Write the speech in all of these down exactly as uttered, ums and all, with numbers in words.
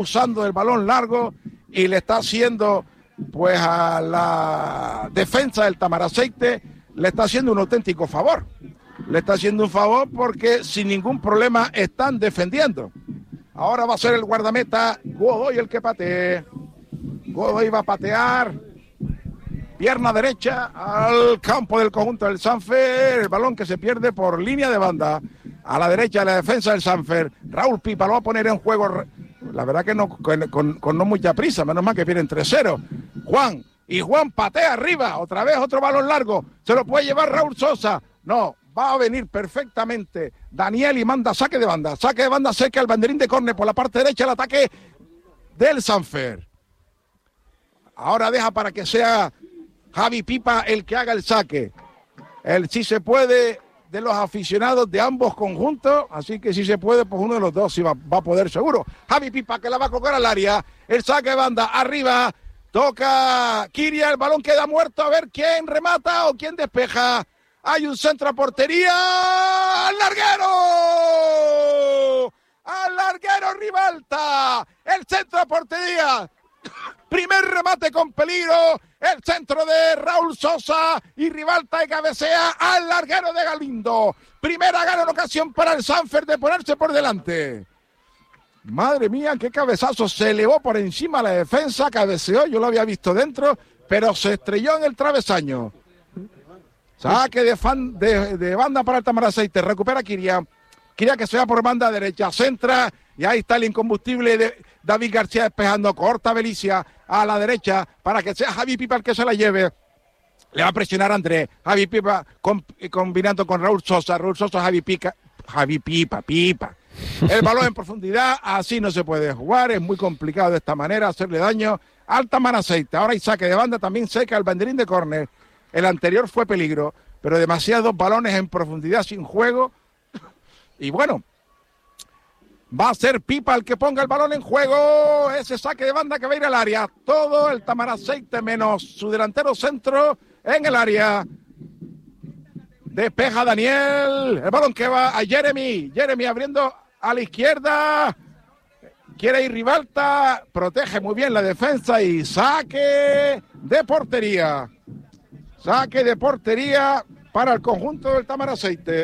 usando el balón largo y le está haciendo pues a la defensa del Tamaraceite, le está haciendo un auténtico favor. Le está haciendo un favor porque sin ningún problema están defendiendo. Ahora va a ser el guardameta Godoy el que patee. Godoy va a patear. Pierna derecha al campo del conjunto del Sanfer. El balón que se pierde por línea de banda. A la derecha de la defensa del Sanfer. Raúl Pipa lo va a poner en juego. La verdad que no con, con, con no mucha prisa. Menos mal que vienen tres cero. Juan. Y Juan patea arriba. Otra vez otro balón largo. Se lo puede llevar Raúl Sosa. No. Va a venir perfectamente Daniel y manda saque de banda. Saque de banda seca el banderín de córner por la parte derecha. El ataque del Sanfer. Ahora deja para que sea Javi Pipa el que haga el saque. El si se puede de los aficionados de ambos conjuntos. Así que si se puede, pues uno de los dos sí va, va a poder seguro. Javi Pipa que la va a colocar al área. El saque de banda arriba. Toca Kiria. El balón queda muerto. A ver quién remata o quién despeja. Hay un centro a portería. ¡Al larguero! ¡Al larguero Ribalta! El centro a portería. Primer remate con peligro. El centro de Raúl Sosa. Y Ribalta de cabecea al larguero de Galindo. Primera gran ocasión para el Sanfer de ponerse por delante. Madre mía, qué cabezazo. Se elevó por encima la defensa. Cabeceó. Yo lo había visto dentro. Pero se estrelló en el travesaño. Saque de, fan, de, de banda para el Tamaraceite. Recupera Kiria. Kiria que se va por banda derecha. Centra. Y ahí está el incombustible de David García despejando. Corta Belicia a la derecha para que sea Javi Pipa el que se la lleve. Le va a presionar a Andrés. Javi Pipa con, combinando con Raúl Sosa. Raúl Sosa, Javi Pica. Javi Pipa, Pipa. El balón en profundidad. Así no se puede jugar. Es muy complicado de esta manera hacerle daño al Tamaraceite. Ahora hay saque de banda. También seca el banderín de córner. El anterior fue peligro, pero demasiados balones en profundidad sin juego. Y bueno, va a ser Pipa el que ponga el balón en juego. Ese saque de banda que va a ir al área. Todo el Tamaraceite menos su delantero centro en el área. Despeja Daniel. El balón que va a Jeremy. Jeremy abriendo a la izquierda. Quiere ir Ribalta. Protege muy bien la defensa y saque de portería. Saque de portería para el conjunto del Tamaraceite.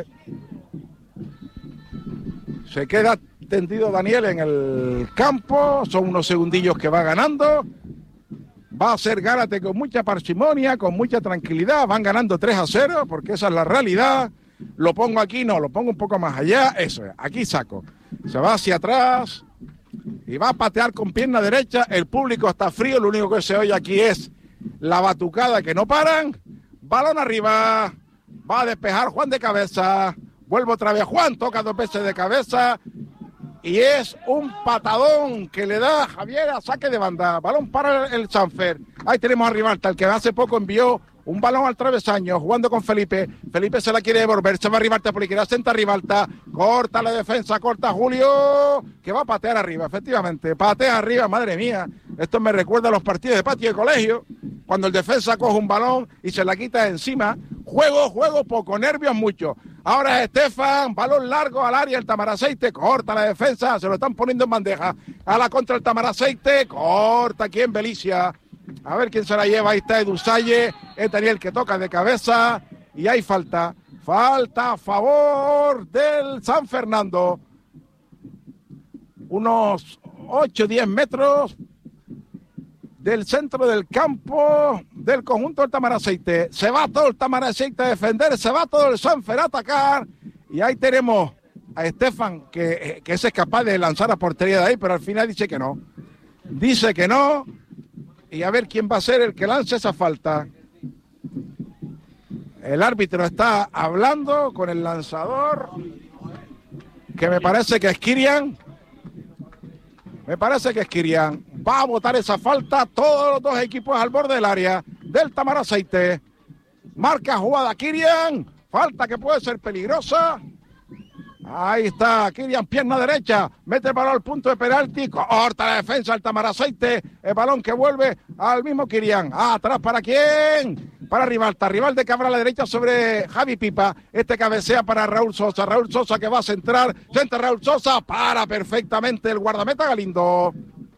Se queda tendido Daniel en el campo. Son unos segundillos que va ganando. Va a hacer Gárate con mucha parsimonia, con mucha tranquilidad. Van ganando tres a cero porque esa es la realidad. Lo pongo aquí, no, lo pongo un poco más allá. Eso es, aquí saco. Se va hacia atrás y va a patear con pierna derecha. El público está frío. Lo único que se oye aquí es la batucada que no paran. Balón arriba. Va a despejar Juan de cabeza. Vuelve otra vez Juan. Toca dos veces de cabeza. Y es un patadón que le da Javier a saque de banda. Balón para el Sanfer. Ahí tenemos a Ribalta, el que hace poco envió un balón al travesaño, jugando con Felipe. Felipe se la quiere devolver. Se va a Ribalta por izquierda. Senta Ribalta. Corta la defensa. Corta Julio. Que va a patear arriba, efectivamente. Patea arriba, madre mía. Esto me recuerda a los partidos de patio de colegio. Cuando el defensa coge un balón y se la quita de encima. Juego, juego poco. Nervios mucho. Ahora es Estefan. Balón largo al área. El Tamaraceite. Corta la defensa. Se lo están poniendo en bandeja. A la contra el Tamaraceite. Corta aquí en Belicia. A ver quién se la lleva. Ahí está Edu Salle. Es Daniel que toca de cabeza. Y hay falta. Falta a favor del San Fernando. Unos ocho o diez metros del centro del campo del conjunto del Tamaraceite. Se va todo el Tamaraceite a defender. Se va todo el Sanfer a atacar. Y ahí tenemos a Estefan, que, que ese es capaz de lanzar a portería de ahí, pero al final dice que no. Dice que no. Y a ver quién va a ser el que lance esa falta. El árbitro está hablando con el lanzador, que me parece que es Kirian. Me parece que es Kirian. Va a botar esa falta. Todos los dos equipos al borde del área del Tamaraceite. Marca jugada Kirian. Falta que puede ser peligrosa. Ahí está Kirian, pierna derecha, mete el balón al punto de penalti, corta la defensa del Tamaraceite, el balón que vuelve al mismo Kirian. Ah, atrás para quién, para Ribalta, Ribalta que abre a la derecha sobre Javi Pipa, este cabecea para Raúl Sosa, Raúl Sosa que va a centrar, centra Raúl Sosa, para perfectamente el guardameta Galindo.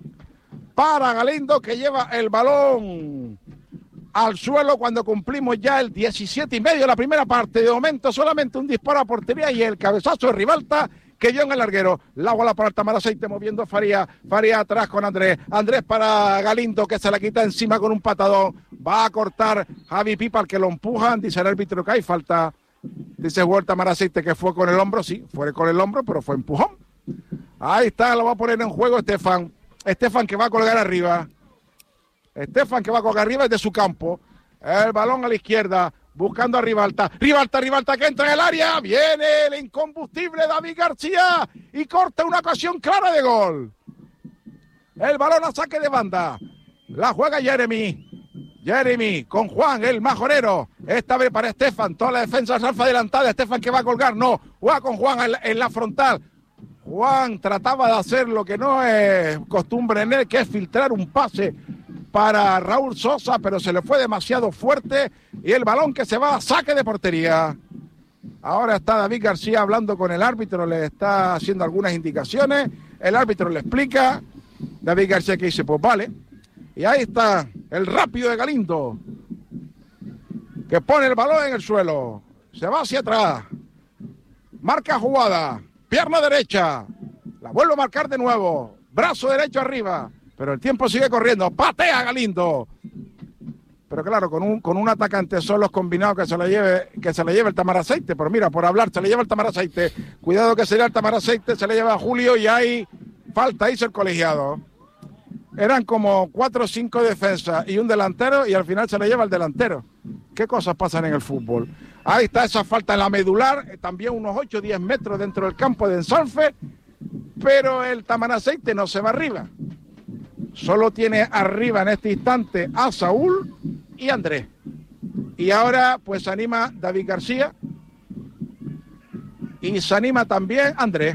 para Galindo, que lleva el balón al suelo cuando cumplimos ya el diecisiete y medio de la primera parte. De momento solamente un disparo a portería y el cabezazo de Ribalta que dio en el larguero. La bola para el Tamaraceite moviendo a Faría. Faría atrás con Andrés. Andrés para Galindo, que se la quita encima con un patadón. Va a cortar Javi Pipa, al que lo empujan. Dice el árbitro que hay falta. Dice Huerta Tamaraceite que fue con el hombro. Sí, fue con el hombro, pero fue empujón. Ahí está, lo va a poner en juego Estefan. Estefan que va a colgar arriba. Estefan que va a colgar arriba desde su campo. El balón a la izquierda. Buscando a Ribalta, Ribalta, Ribalta que entra en el área, viene el incombustible David García y corta una ocasión clara de gol. El balón a saque de banda, la juega Jeremy, Jeremy con Juan, el majorero, esta vez para Estefan, toda la defensa salfa adelantada, Estefan que va a colgar, no, juega con Juan en la, en la frontal. Juan trataba de hacer lo que no es costumbre en él, que es filtrar un pase para Raúl Sosa, pero se le fue demasiado fuerte y el balón que se va a saque de portería. Ahora está David García hablando con el árbitro, le está haciendo algunas indicaciones, el árbitro le explica, David García que dice, pues vale, y ahí está el rápido de Galindo, que pone el balón en el suelo, se va hacia atrás, marca jugada, pierna derecha, la vuelve a marcar de nuevo, brazo derecho arriba, pero el tiempo sigue corriendo, patea Galindo. Pero claro, con un, con un atacante solos combinados que se le lleve, que se le lleve el Tamaraceite, pero mira, por hablar, se le lleva el Tamaraceite. Cuidado que sería el Tamaraceite, se le lleva a Julio y hay falta, hizo el colegiado. Eran como cuatro o cinco defensas y un delantero y al final se le lleva el delantero. ¿Qué cosas pasan en el fútbol? Ahí está esa falta en la medular, también unos ocho o diez metros dentro del campo de Ensalfe, pero el Tamaraceite no se va arriba. Solo tiene arriba en este instante a Saúl y Andrés. Y ahora pues se anima David García y se anima también Andrés.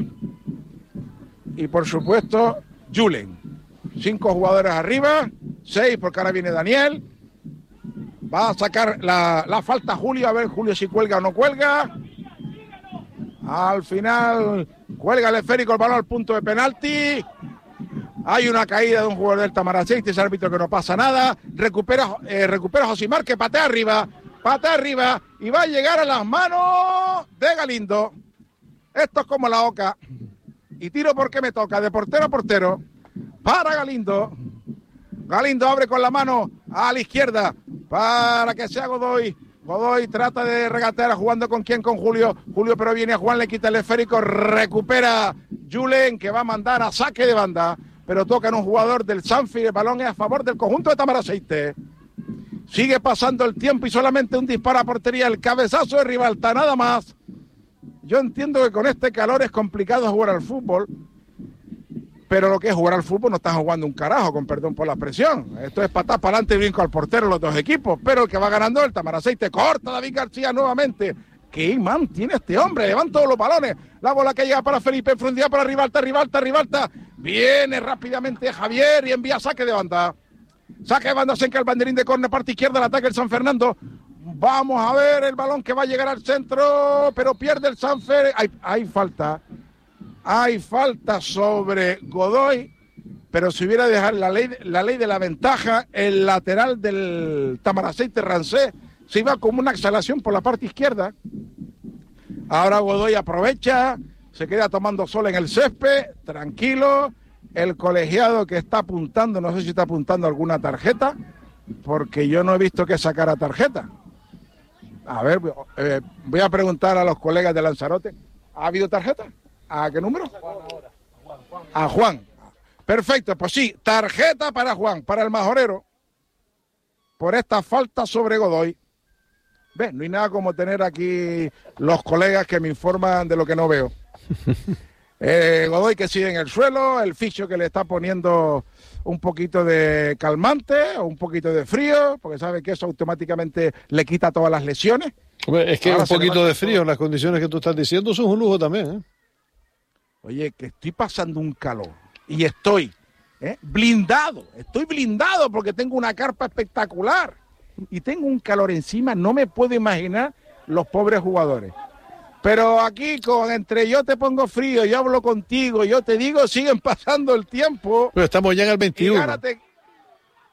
Y por supuesto Julen. Cinco jugadores arriba, seis porque ahora viene Daniel. Va a sacar la, la falta Julio, a ver Julio si cuelga o no cuelga. Al final cuelga el esférico, el balón al punto de penalti. Hay una caída de un jugador del Tamaraceite, ese árbitro que no pasa nada. Recupera, eh, recupera Josimar, que patea arriba, patea arriba y va a llegar a las manos de Galindo. Esto es como la oca. Y tiro porque me toca, de portero a portero. Para Galindo. Galindo abre con la mano a la izquierda para que sea Godoy. Godoy trata de regatear, jugando con quién, con Julio. Julio pero viene a Juan, le quita el esférico, recupera Julen, que va a mandar a saque de banda. Pero toca en un jugador del Sanfi, el balón es a favor del conjunto de Tamaraceite. Sigue pasando el tiempo y solamente un disparo a portería, el cabezazo de Ribalta, nada más. Yo entiendo que con este calor es complicado jugar al fútbol, pero lo que es jugar al fútbol no están jugando un carajo, con perdón por la expresión. Esto es patada para adelante y brinco al portero los dos equipos, pero el que va ganando es el Tamaraceite. Corta David García nuevamente. ¿Qué imán tiene este hombre? Le van todos los balones. La bola que llega para Felipe, en profundidad para Ribalta, Ribalta, Ribalta. Viene rápidamente Javier y envía saque de banda. Saque de banda, se enca el banderín de córner, parte izquierda, el ataque del San Fernando. Vamos a ver el balón que va a llegar al centro, pero pierde el San Fer. Hay, hay falta. Hay falta sobre Godoy, pero si hubiera dejado la ley, la ley de la ventaja, el lateral del Tamaraceite Rancé se iba como una exhalación por la parte izquierda. Ahora Godoy aprovecha, se queda tomando sol en el césped, tranquilo. El colegiado que está apuntando, no sé si está apuntando alguna tarjeta, porque yo no he visto que sacara tarjeta. A ver, eh, voy a preguntar a los colegas de Lanzarote, ¿ha habido tarjeta? ¿A qué número? A Juan. Perfecto, pues sí, tarjeta para Juan, para el majorero, por esta falta sobre Godoy. ¿Ves? No hay nada como tener aquí los colegas que me informan de lo que no veo. Eh, Godoy que sigue en el suelo, el fisio que le está poniendo un poquito de calmante o un poquito de frío, porque sabe que eso automáticamente le quita todas las lesiones. Hombre, es que ahora un poquito de frío en las condiciones que tú estás diciendo, eso es un lujo también, ¿eh? Oye, que estoy pasando un calor y estoy ¿eh? blindado, estoy blindado porque tengo una carpa espectacular y tengo un calor encima, no me puedo imaginar los pobres jugadores. Pero aquí con entre yo te pongo frío, yo hablo contigo, yo te digo, siguen pasando el tiempo. Pero estamos ya en el veintiuno. Y Gárate,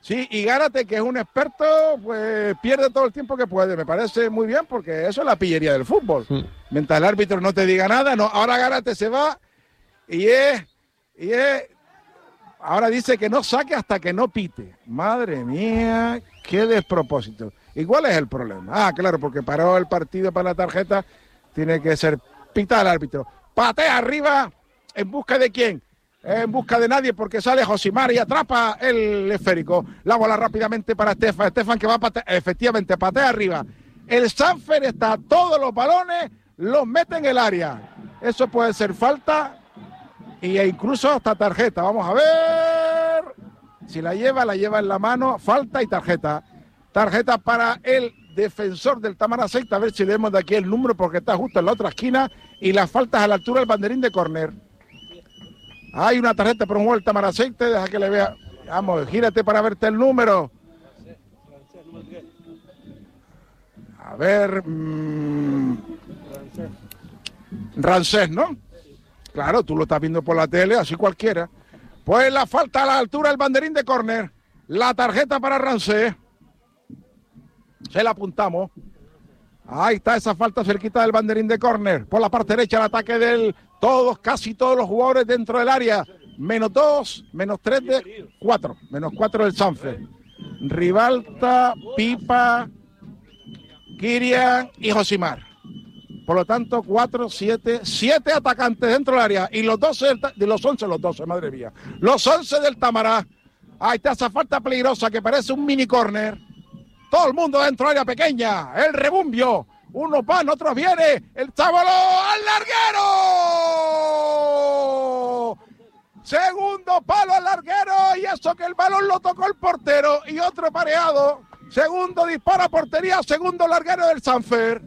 Sí, y Gárate, que es un experto, pues pierde todo el tiempo que puede. Me parece muy bien porque eso es la pillería del fútbol. Sí. Mientras el árbitro no te diga nada, no. Ahora Gárate se va y es, y es, ahora dice que no saque hasta que no pite. Madre mía, qué despropósito. ¿Igual es el problema? Ah, claro, porque paró el partido para la tarjeta, tiene que ser pita el árbitro. Patea arriba, ¿en busca de quién? En busca de nadie porque sale Josimar y atrapa el esférico. La bola rápidamente para Estefan. Estefan que va a patear, efectivamente, patea arriba. El Sanfer está, todos los balones los mete en el área. Eso puede ser falta e incluso hasta tarjeta. Vamos a ver. Si la lleva, la lleva en la mano. Falta y tarjeta. Tarjeta para el defensor del Tamaraceite. A ver si leemos de aquí el número porque está justo en la otra esquina. Y las faltas a la altura del banderín de córner. Hay una tarjeta por un juego del Tamaraceite, deja que le vea. Vamos, gírate para verte el número. A ver. Mmm, Rancés, ¿no? Claro, tú lo estás viendo por la tele, así cualquiera. Pues la falta a la altura del banderín de córner. La tarjeta para Rancés. Se la apuntamos. Ahí está esa falta cerquita del banderín de córner. Por la parte derecha el ataque del... Todos, casi todos los jugadores dentro del área. Menos dos, menos tres de cuatro. Menos cuatro del Sanfer. Rivalta, Pipa, Kirian y Josimar. Por lo tanto, cuatro, siete, siete atacantes dentro del área. Y los doce, de los once, los doce, madre mía. Los once del Tamará. Ahí está esa falta peligrosa que parece un mini córner. Todo el mundo dentro del área pequeña. El rebumbio. Unos van, otros viene. El Chábalo al larguero. Segundo palo al larguero. Y eso que el balón lo tocó el portero. Y otro pareado. Segundo disparo a portería. Segundo larguero del Sanfer.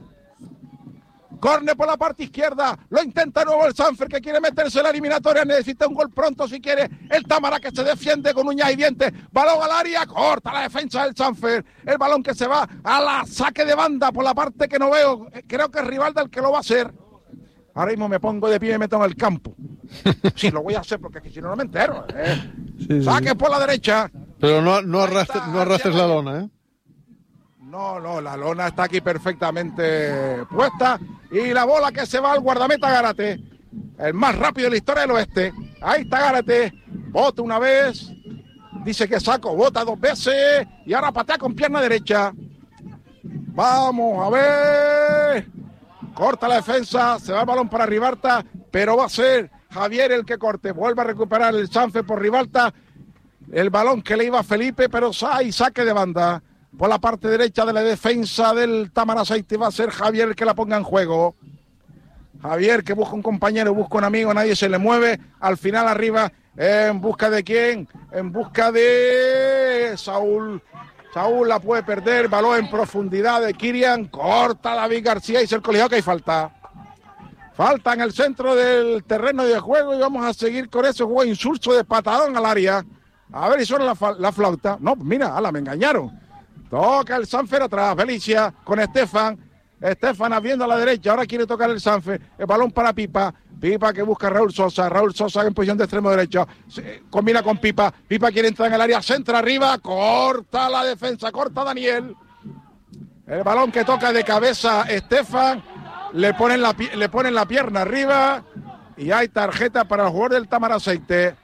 Córner por la parte izquierda. Lo intenta nuevo el Sanfer que quiere meterse en la eliminatoria. Necesita un gol pronto si quiere. El Támara que se defiende con uñas y dientes. Balón al área. Corta la defensa del Sanfer. El balón que se va a la saque de banda por la parte que no veo. Creo que es Rivalda el que lo va a hacer. Ahora mismo me pongo de pie y me meto en el campo. Sí, lo voy a hacer porque aquí si no, no me entero. ¿eh? Sí, saque sí. Por la derecha. Pero no, no, arrastres, no arrastres la lona, ¿eh? No, no, la lona está aquí perfectamente puesta. Y la bola que se va al guardameta Gárate. El más rápido de la historia del oeste. Ahí está Gárate. Bota una vez. Dice que saco. Bota dos veces. Y ahora patea con pierna derecha. Vamos a ver. Corta la defensa. Se va el balón para Rivalta. Pero va a ser Javier el que corte. Vuelve a recuperar el Sanfer por Rivalta. El balón que le iba a Felipe. Pero hay saque de banda. Por la parte derecha de la defensa del Tamaraceite va a ser Javier el que la ponga en juego. Javier que busca un compañero, busca un amigo, nadie se le mueve. Al final arriba, ¿en busca de quién? En busca de Saúl. Saúl la puede perder, balón en profundidad de Kirian. Corta David García y se el colegiado que hay falta. Falta en el centro del terreno de juego y vamos a seguir con ese juego insulso de patadón al área. A ver, y suena la, la flauta. No, mira, ala, me engañaron. Toca el Sanfer atrás, Felicia con Estefan. Estefan abriendo a la derecha, ahora quiere tocar el Sanfer. El balón para Pipa. Pipa que busca a Raúl Sosa. Raúl Sosa en posición de extremo derecho. Se combina con Pipa. Pipa quiere entrar en el área, centra arriba. Corta la defensa, corta Daniel. El balón que toca de cabeza Estefan. Le ponen la, le ponen la pierna arriba. Y hay tarjeta para el jugador del Tamaraceite.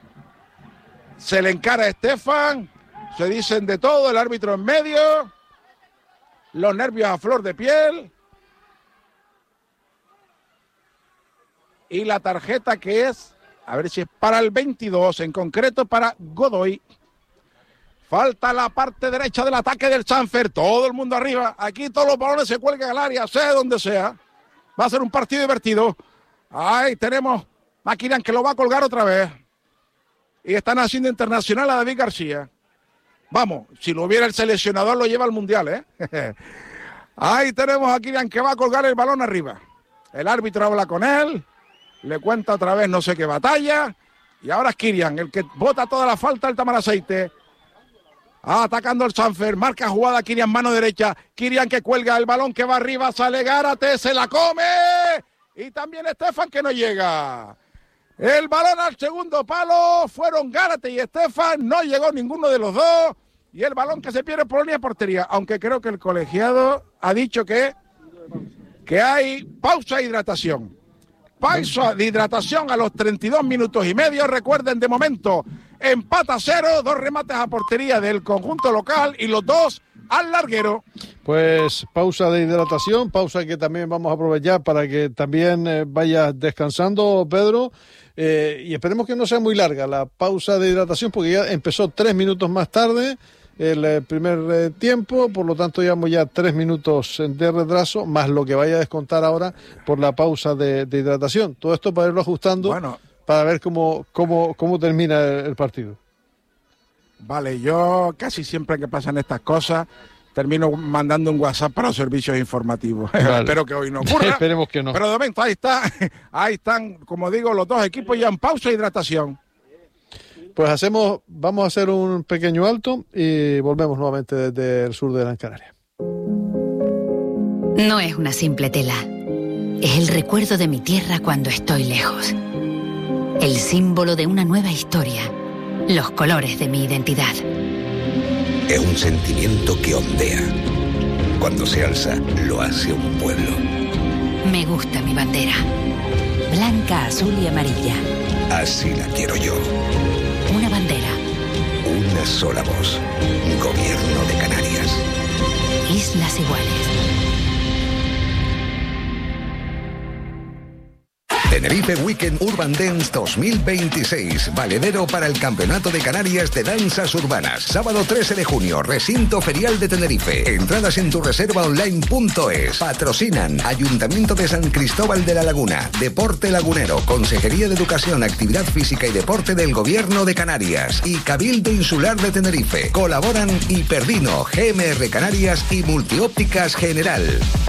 Se le encara a Estefan. Se dicen de todo, el árbitro en medio, los nervios a flor de piel. Y la tarjeta que es, a ver si es para el veintidós, en concreto para Godoy. Falta la parte derecha del ataque del Sanfer, todo el mundo arriba. Aquí todos los balones se cuelgan al área, sea donde sea. Va a ser un partido divertido. Ahí tenemos a Kirian que lo va a colgar otra vez. Y están haciendo internacional a David García. Vamos, si lo hubiera el seleccionador lo lleva al Mundial, ¿eh? Ahí tenemos a Kirian que va a colgar el balón arriba. El árbitro habla con él, le cuenta otra vez no sé qué batalla. Y ahora es Kirian, el que bota toda la falta del Tamaraceite. Ah, atacando el Sanfer, marca jugada Kirian, mano derecha. Kirian que cuelga el balón que va arriba, sale Gárate, se la come. Y también Estefan que no llega. El balón al segundo palo, fueron Gárate y Estefan, no llegó ninguno de los dos. y el balón que se pierde por línea de portería, aunque creo que el colegiado ha dicho que, que hay pausa de hidratación. Pausa de hidratación a los treinta y dos minutos y medio. Recuerden, de momento, empata a cero, dos remates a portería del conjunto local y los dos al larguero. Pues pausa de hidratación, pausa que también vamos a aprovechar para que también eh, vayas descansando, Pedro, eh, y esperemos que no sea muy larga la pausa de hidratación, porque ya empezó tres minutos más tarde el eh, primer eh, tiempo, por lo tanto llevamos ya tres minutos de retraso, más lo que vaya a descontar ahora por la pausa de, de hidratación. Todo esto para irlo ajustando, bueno, para ver cómo, cómo, cómo termina el, el partido. Vale, yo casi siempre que pasan estas cosas termino mandando un WhatsApp para los servicios informativos. Vale. Espero que hoy no ocurra. Esperemos que no. Pero de momento ahí está, ahí están, como digo, los dos equipos ya en pausa e hidratación. Pues hacemos, vamos a hacer un pequeño alto y volvemos nuevamente desde el sur de Gran Canaria. No es una simple tela. Es el recuerdo de mi tierra cuando estoy lejos. El símbolo de una nueva historia. Los colores de mi identidad. Es un sentimiento que ondea. Cuando se alza, lo hace un pueblo. Me gusta mi bandera. Blanca, azul y amarilla. Así la quiero yo. Una bandera. Una sola voz. Gobierno de Canarias. Islas Iguales. Tenerife Weekend Urban Dance dos mil veintiséis, valedero para el Campeonato de Canarias de Danzas Urbanas. Sábado trece de junio, Recinto Ferial de Tenerife. Entradas en tu reserva online punto es. Patrocinan Ayuntamiento de San Cristóbal de la Laguna, Deporte Lagunero, Consejería de Educación, Actividad Física y Deporte del Gobierno de Canarias y Cabildo Insular de Tenerife. Colaboran Hiperdino, G M R Canarias y Multiópticas General.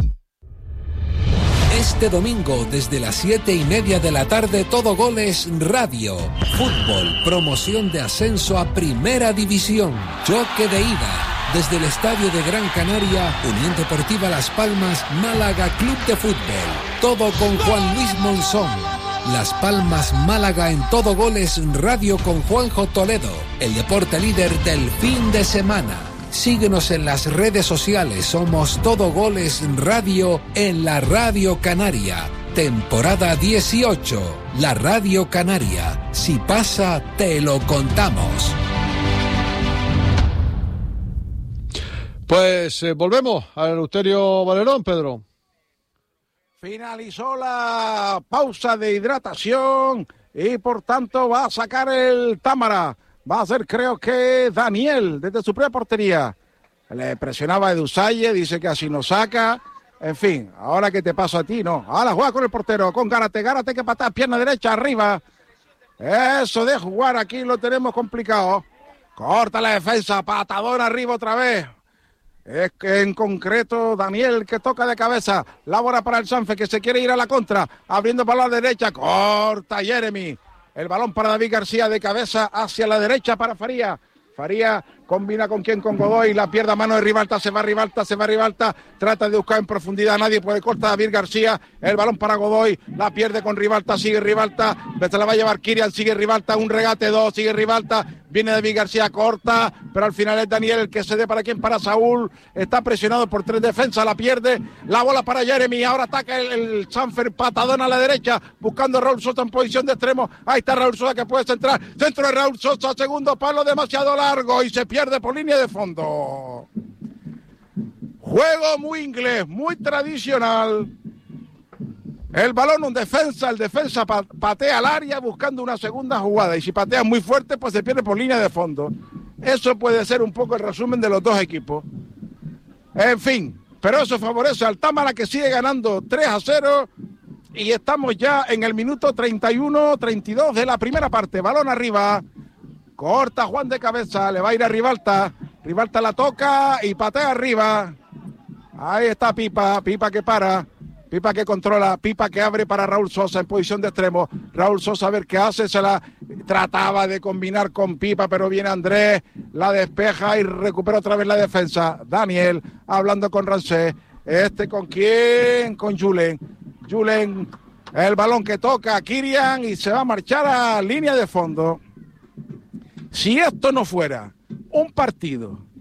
Este domingo, desde las siete y media de la tarde, Todo Goles Radio. Fútbol, promoción de ascenso a Primera División. Choque de ida. Desde el Estadio de Gran Canaria, Unión Deportiva Las Palmas, Málaga Club de Fútbol. Todo con Juan Luis Monzón. Las Palmas, Málaga en Todo Goles Radio con Juanjo Toledo. El deporte líder del fin de semana. Síguenos en las redes sociales, somos Todo Goles Radio en la Radio Canaria. Temporada dieciocho, la Radio Canaria. Si pasa, te lo contamos. Pues eh, volvemos al Eleuterio Valerón, Pedro. Finalizó la pausa de hidratación y por tanto va a sacar el Támara. Va a ser, creo que, Daniel, desde su propia portería. Le presionaba a Edusalle, dice que así no saca. En fin, ahora que te paso a ti, no. Ahora juega con el portero, con Gárate. Gárate que patea, pierna derecha, arriba. Eso de jugar aquí lo tenemos complicado. Corta la defensa, patadón arriba otra vez. Es que en concreto Daniel que toca de cabeza. La bola para el Sanfe que se quiere ir a la contra. Abriendo para la derecha, corta Jeremy. El balón para David García de cabeza hacia la derecha para Faría. Faría combina con quién, con Godoy, la pierde a mano de Ribalta, se va Ribalta, se va Ribalta, trata de buscar en profundidad, nadie puede cortar a David García, el balón para Godoy, la pierde con Ribalta, sigue Ribalta, se la va a llevar Kirian, sigue Ribalta, un regate, dos, sigue Ribalta, viene David García, corta, pero al final es Daniel el que se dé para quién, para Saúl, está presionado por tres defensas, la pierde, la bola para Jeremy, ahora ataca el, el Sanfer, patadón a la derecha, buscando a Raúl Sosa en posición de extremo, ahí está Raúl Sosa que puede centrar, centro de Raúl Sosa, segundo palo demasiado largo y se pierde por línea de fondo. Juego muy inglés, muy tradicional. El balón, un defensa, el defensa patea al área buscando una segunda jugada y si patea muy fuerte pues se pierde por línea de fondo. Eso puede ser un poco el resumen de los dos equipos. En fin, pero eso favorece al Támara que sigue ganando tres a cero y estamos ya en el minuto treinta y uno treinta y dos de la primera parte. Balón arriba. Corta Juan de cabeza, le va a ir a Ribalta. Ribalta la toca y patea arriba. Ahí está Pipa, Pipa que para. Pipa que controla, Pipa que abre para Raúl Sosa en posición de extremo. Raúl Sosa a ver qué hace, se la trataba de combinar con Pipa, pero viene Andrés, la despeja y recupera otra vez la defensa. Daniel hablando con Rancé. Este con quién, con Julen. Julen, el balón que toca a Kirian y se va a marchar a línea de fondo. Si esto no fuera un partido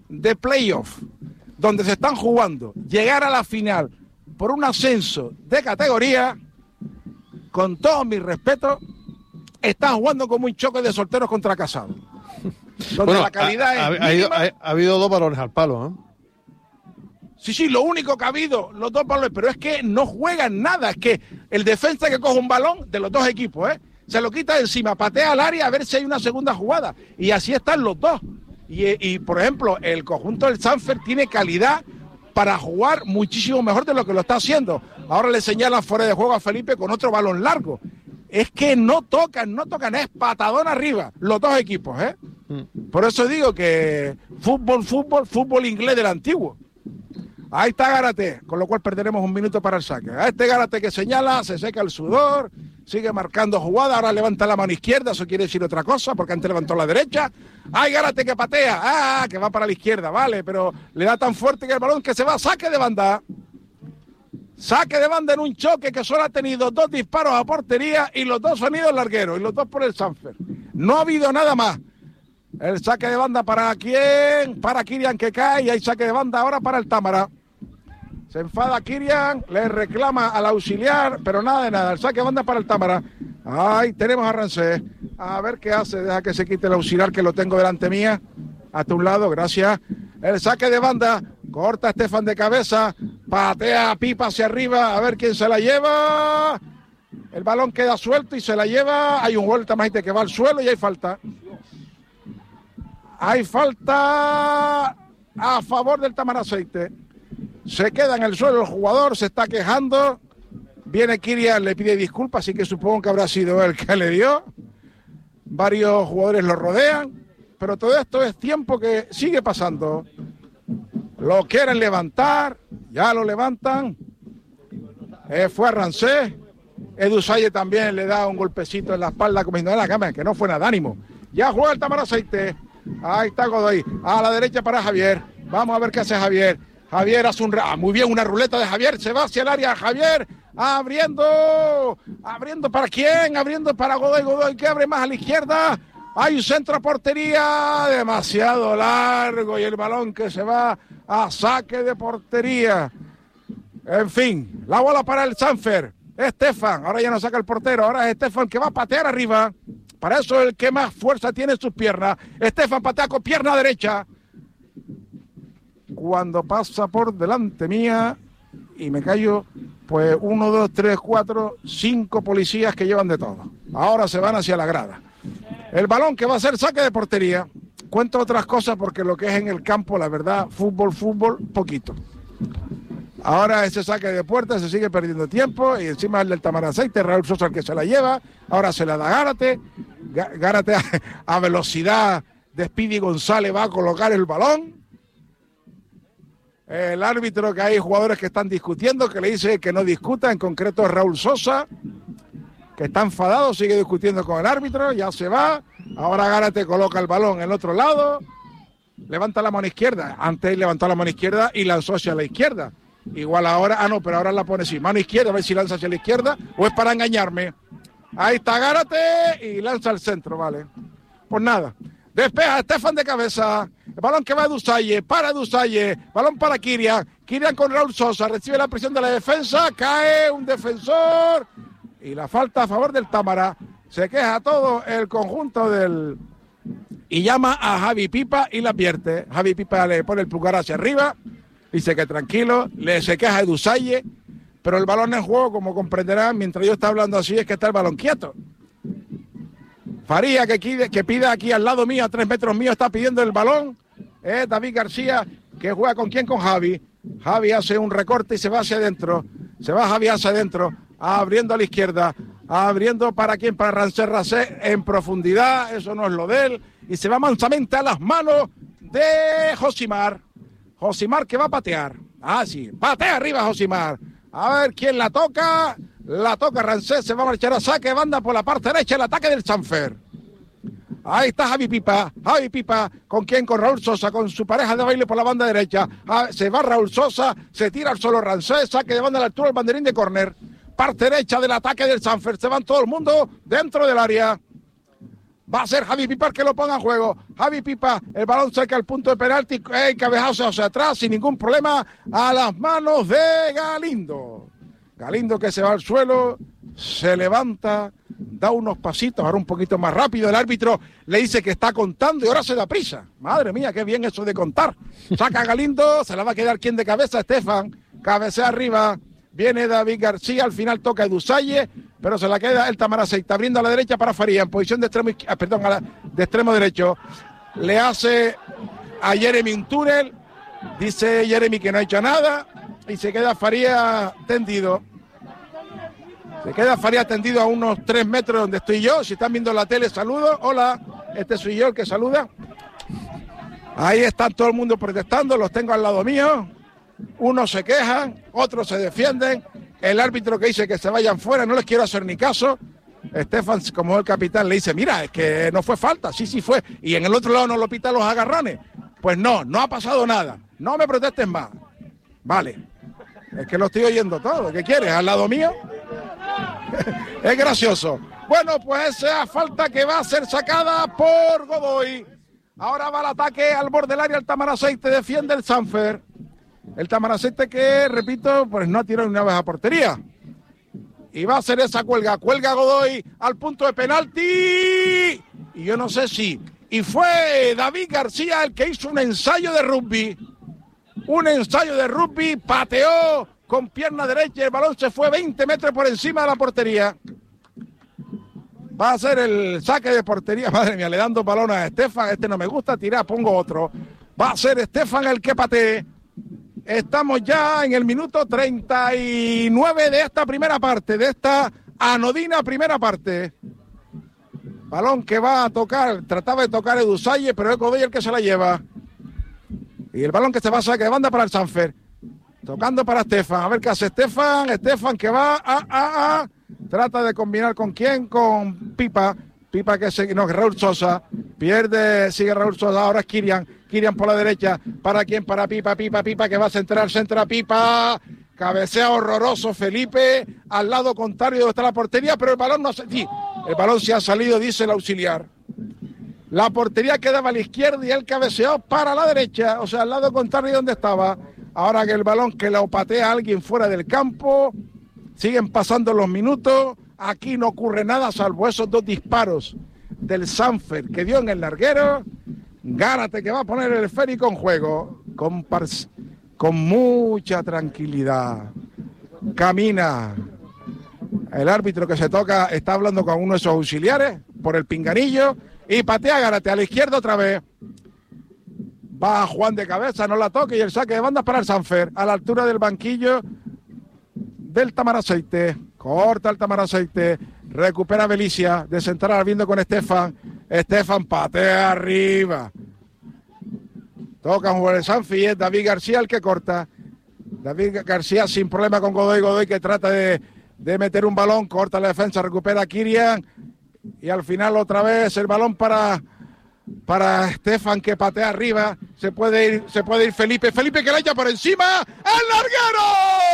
de playoff, donde se están jugando llegar a la final por un ascenso de categoría, con todo mi respeto, están jugando como un choque de solteros contra casados. Donde bueno, la calidad ha, es ha, mínima. ha, ha habido dos balones al palo, ¿eh? Sí, sí, lo único que ha habido, los dos balones, pero es que no juegan nada, es que el defensa que coge un balón de los dos equipos, ¿eh? Se lo quita de encima, patea al área a ver si hay una segunda jugada, y así están los dos. Y, y por ejemplo, el conjunto del Sanfer tiene calidad para jugar muchísimo mejor de lo que lo está haciendo. Ahora le señalan fuera de juego a Felipe con otro balón largo. Es que no tocan, no tocan, es patadón arriba, los dos equipos, ¿eh? Mm. Por eso digo que fútbol, fútbol, fútbol inglés del antiguo. Ahí está Gárate, con lo cual perderemos un minuto para el saque. A este Gárate que señala, se seca el sudor, sigue marcando jugada, ahora levanta la mano izquierda, eso quiere decir otra cosa, porque antes levantó la derecha. ¡Ay, Gárate que patea! ¡Ah, que va para la izquierda! Vale, pero le da tan fuerte que el balón que se va, saque de banda. Saque de banda en un choque que solo ha tenido dos disparos a portería y los dos han ido largueros, y los dos por el Sanfer. No ha habido nada más. El saque de banda para quién, para Kirian que cae, y hay saque de banda ahora para el Támara. Se enfada Kirian, le reclama al auxiliar, pero nada de nada, el saque de banda para el Támara. Ahí tenemos a Rancés, a ver qué hace, deja que se quite el auxiliar que lo tengo delante mía, hasta un lado, gracias. El saque de banda, corta a Estefan de cabeza, patea a Pipa hacia arriba, a ver quién se la lleva. El balón queda suelto y se la lleva, hay un vuelta más que va al suelo y hay falta. Hay falta a favor del Tamaraceite. Se queda en el suelo el jugador, se está quejando. Viene Kirian, le pide disculpas, así que supongo que habrá sido él que le dio. Varios jugadores lo rodean, pero todo esto es tiempo que sigue pasando. Lo quieren levantar, ya lo levantan. Eh, fue a Rancés. Edu Salle también le da un golpecito en la espalda, como diciendo, la cámara, que no fue nada, ánimo. Ya juega el Tamaraceite. Ahí está Godoy, a la derecha para Javier. Vamos a ver qué hace Javier. Javier hace un... Ah, muy bien, una ruleta de Javier, se va hacia el área, Javier, abriendo, abriendo para quién, abriendo para Godoy, Godoy, que abre más a la izquierda. Hay un centro a portería, demasiado largo, y el balón que se va a saque de portería. En fin, la bola para el Sanfer. Estefan, ahora ya no saca el portero, ahora es Estefan que va a patear arriba. Para eso el que más fuerza tiene en sus piernas. Estefan patea con pierna derecha. Cuando pasa por delante mía y me callo, pues uno, dos, tres, cuatro, cinco policías que llevan de todo. Ahora se van hacia la grada. El balón que va a ser saque de portería. Cuento otras cosas porque lo que es en el campo, la verdad, fútbol, fútbol, poquito. Ahora ese saque de puerta se sigue perdiendo tiempo y encima el del Tamaraceite, Raúl Sosa el que se la lleva, ahora se la da Gárate, Gárate a, a velocidad de Speedy González va a colocar el balón. El árbitro, que hay jugadores que están discutiendo, que le dice que no discuta, en concreto Raúl Sosa, que está enfadado, sigue discutiendo con el árbitro, ya se va, ahora Gárate coloca el balón en el otro lado, levanta la mano izquierda, antes levantó la mano izquierda y lanzó hacia la izquierda. Igual ahora, ah no, pero ahora la pone así, mano izquierda, a ver si lanza hacia la izquierda o es para engañarme. Ahí está Gárate y lanza al centro, vale. Pues nada, despeja Estefan de cabeza, el balón que va a Dusalle, para Dusalle, balón para Kirian, Kirian con Raúl Sosa, recibe la presión de la defensa, cae un defensor y la falta a favor del Támara. Se queja todo el conjunto del... y llama a Javi Pipa y la advierte. Javi Pipa le pone el pulgar hacia arriba. Dice que tranquilo, le se queja Edu Salle, pero el balón en juego, como comprenderán, mientras yo está hablando así, es que está el balón quieto. Faría, que, pide, que pide aquí al lado mío, a tres metros mío, está pidiendo el balón. Eh, David García, que juega con quién, con Javi. Javi hace un recorte y se va hacia adentro. Se va Javi hacia adentro, abriendo a la izquierda, abriendo para quién, para Rancés Rancés en profundidad, eso no es lo de él. Y se va mansamente a las manos de Josimar. Josimar que va a patear. Ah, sí, patea arriba Josimar. A ver quién la toca. La toca Rancés, se va a marchar a saque de banda por la parte derecha, el ataque del Sanfer. Ahí está Javi Pipa, Javi Pipa, ¿con quién? Con Raúl Sosa, con su pareja de baile por la banda derecha. Ah, se va Raúl Sosa, se tira al solo Rancés, saque de banda a la altura del banderín de córner. Parte derecha del ataque del Sanfer, se van todo el mundo dentro del área. Va a ser Javi Pipa el que lo ponga en juego. Javi Pipa, el balón cerca al punto de penalti, eh, cabezazo hacia atrás, sin ningún problema, a las manos de Galindo. Galindo que se va al suelo, se levanta, da unos pasitos, ahora un poquito más rápido. El árbitro le dice que está contando y ahora se da prisa. Madre mía, qué bien eso de contar. Saca a Galindo, se la va a quedar quien de cabeza, Estefan. Cabecea arriba, viene David García, al final toca Edusalle, pero se la queda el Tamaraceite, abriendo a la derecha para Faría, en posición de extremo, ah, perdón, a la, de extremo derecho. Le hace a Jeremy un túnel, dice Jeremy que no ha hecho nada, y se queda Faría tendido. Se queda Faría tendido a unos tres metros donde estoy yo. Si están viendo la tele, saludo. Hola, este soy yo el que saluda. Ahí están todo el mundo protestando, los tengo al lado mío. Unos se quejan, otros se defienden. El árbitro que dice que se vayan fuera, no les quiero hacer ni caso. Estefan, como el capitán, le dice, mira, es que no fue falta, sí, sí fue. Y en el otro lado no lo pitan los agarrones. Pues no, no ha pasado nada. No me protestes más. Vale. Es que lo estoy oyendo todo. ¿Qué quieres? ¿Al lado mío? Es gracioso. Bueno, pues esa falta que va a ser sacada por Godoy. Ahora va al ataque al borde del área el Tamaraceite, defiende el Sanfer. El Tamaraceite que, repito, pues no ha tirado una vez a portería. Y va a hacer esa cuelga. Cuelga Godoy al punto de penalti. Y yo no sé si... Y fue David García el que hizo un ensayo de rugby. Un ensayo de rugby, pateó con pierna derecha y el balón se fue veinte metros por encima de la portería. Va a ser el saque de portería. Madre mía, le dan dos balones a Estefan. Este no me gusta, tirar, pongo otro. Va a ser Estefan el que patee. Estamos ya en el minuto treinta y nueve de esta primera parte, de esta anodina primera parte. Balón que va a tocar, trataba de tocar Edusalle, pero es Godoy el que se la lleva. Y el balón que se va a sacar de banda para el Sanfer. Tocando para Estefan. A ver qué hace Estefan. Estefan que va a, a, a. Trata de combinar con quién, con Pipa. Pipa que sigue, no, Raúl Sosa. Pierde, sigue Raúl Sosa. Ahora es Kirian. Kirian por la derecha. ¿Para quién? Para Pipa, Pipa, Pipa que va a centrar, centra Pipa. Cabecea horroroso Felipe. Al lado contrario donde está la portería, pero el balón no se... Sí, el balón se ha salido, dice el auxiliar. La portería quedaba a la izquierda y él cabeceó para la derecha, o sea, al lado contrario donde estaba. Ahora que el balón que lo patea a alguien fuera del campo, siguen pasando los minutos, aquí no ocurre nada salvo esos dos disparos del Sanfer que dio en el larguero. Gárate que va a poner el esférico en juego, con, par- con mucha tranquilidad. Camina. El árbitro que se toca está hablando con uno de sus auxiliares por el pinganillo. Y patea Gárate a la izquierda otra vez. Va Juan de cabeza, no la toca y el saque de banda para el Sanfer. A la altura del banquillo del Tamaraceite. Corta el Tamaraceite. Recupera Belicia. De central viendo con Estefan. Estefan patea arriba. Toca un jugador de Sanfer y es David García el que corta. David García sin problema con Godoy. Godoy que trata de, de meter un balón. Corta la defensa. Recupera a Kirian. Y al final otra vez el balón para, para Estefan que patea arriba. Se puede ir, se puede ir Felipe. Felipe que la echa por encima. ¡El larguero!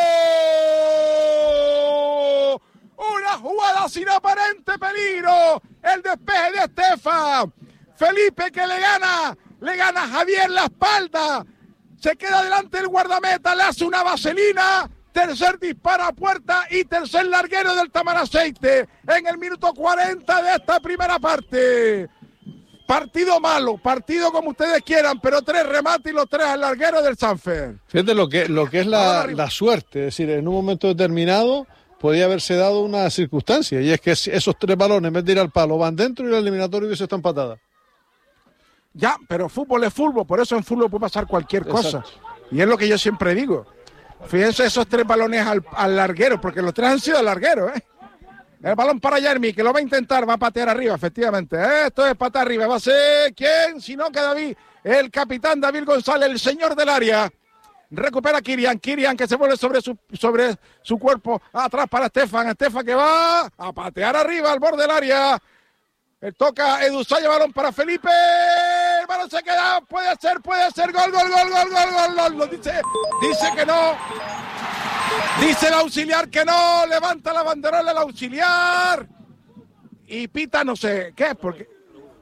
Una jugada sin aparente peligro. El despeje de Estefan. Felipe que le gana. Le gana a Javier la espalda. Se queda delante del guardameta. Le hace una vaselina. Tercer disparo a puerta y tercer larguero del Tamaraceite en el minuto cuarenta de esta primera parte. Partido malo, partido como ustedes quieran, pero tres remates y los tres al larguero del Sanfer. Fíjate lo que, lo que es la, la suerte, es decir, en un momento determinado podía haberse dado una circunstancia, y es que esos tres balones, en vez de ir al palo, van dentro y la eliminatoria hubiese estado empatada. Ya, pero fútbol es fútbol, por eso en fútbol puede pasar cualquier cosa. Exacto. Y es lo que yo siempre digo. Fíjense esos tres balones al, al larguero, porque los tres han sido al larguero, ¿eh? El balón para Jeremy, que lo va a intentar, va a patear arriba, efectivamente. Esto es patear arriba, va a ser ¿quién? Si no que David, el capitán David González, el señor del área. Recupera Kirian, Kirian que se vuelve sobre su, sobre su cuerpo, atrás para Estefan, Estefan que va a patear arriba al borde del área. El toca Edusalle, balón para Felipe, el balón se queda, puede ser, puede ser, gol, gol, gol, gol, gol, gol, gol, dice, dice que no, dice el auxiliar que no, levanta la banderola el auxiliar, y pita no sé qué, porque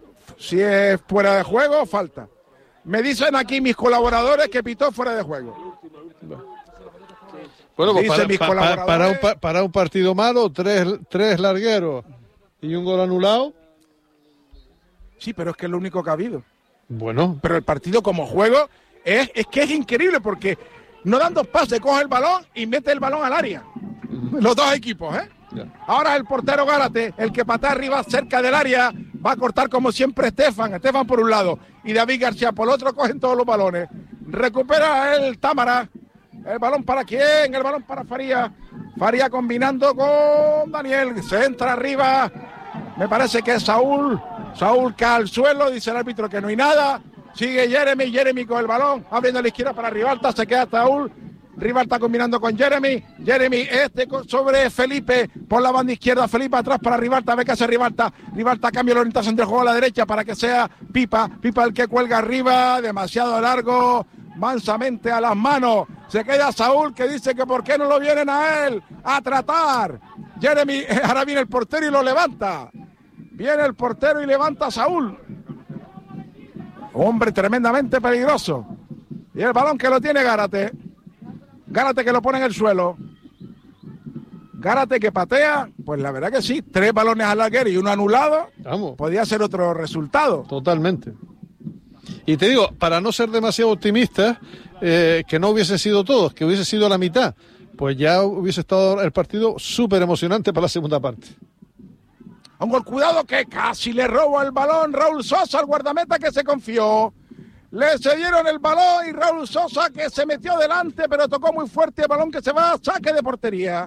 Si es fuera de juego, falta. Me dicen aquí mis colaboradores que pitó fuera de juego. Bueno, pues para, para, para, un, para un partido malo, tres, tres largueros y un gol anulado. Sí, pero es que es lo único que ha habido. Bueno. Pero el partido como juego es, es que es increíble porque no dan dos pases, coge el balón y mete el balón al área. Los dos equipos, ¿eh? Yeah. Ahora el portero Gárate, el que patea arriba cerca del área, va a cortar como siempre Estefan. Estefan por un lado y David García por el otro, cogen todos los balones. Recupera el Támara. ¿El balón para quién? El balón para Faría. Faría combinando con Daniel. Se entra arriba. Me parece que es Saúl. Saúl cae al suelo. Dice el árbitro que no hay nada. Sigue Jeremy. Jeremy con el balón. Abriendo a la izquierda para Rivalta. Se queda Saúl. Rivalta combinando con Jeremy. Jeremy este sobre Felipe. Por la banda izquierda. Felipe atrás para Rivalta. Ve que hace Rivalta. Rivalta cambia la orientación del juego a la derecha para que sea Pipa. Pipa el que cuelga arriba. Demasiado largo. Mansamente a las manos. Se queda Saúl que dice que por qué no lo vienen a él a tratar. Jeremy, ahora viene el portero y lo levanta. Viene el portero y levanta a Saúl. Hombre tremendamente peligroso. Y el balón que lo tiene Gárate. Gárate que lo pone en el suelo. Gárate que patea. Pues la verdad que sí. Tres balones al larguero y uno anulado. Vamos. Podría ser otro resultado. Totalmente. Y te digo, para no ser demasiado optimistas, eh, que no hubiesen sido todos, que hubiese sido la mitad, pues ya hubiese estado el partido súper emocionante para la segunda parte. Un gol, cuidado que casi le roba el balón Raúl Sosa al guardameta que se confió. Le cedieron el balón y Raúl Sosa que se metió delante, pero tocó muy fuerte el balón que se va, saque de portería.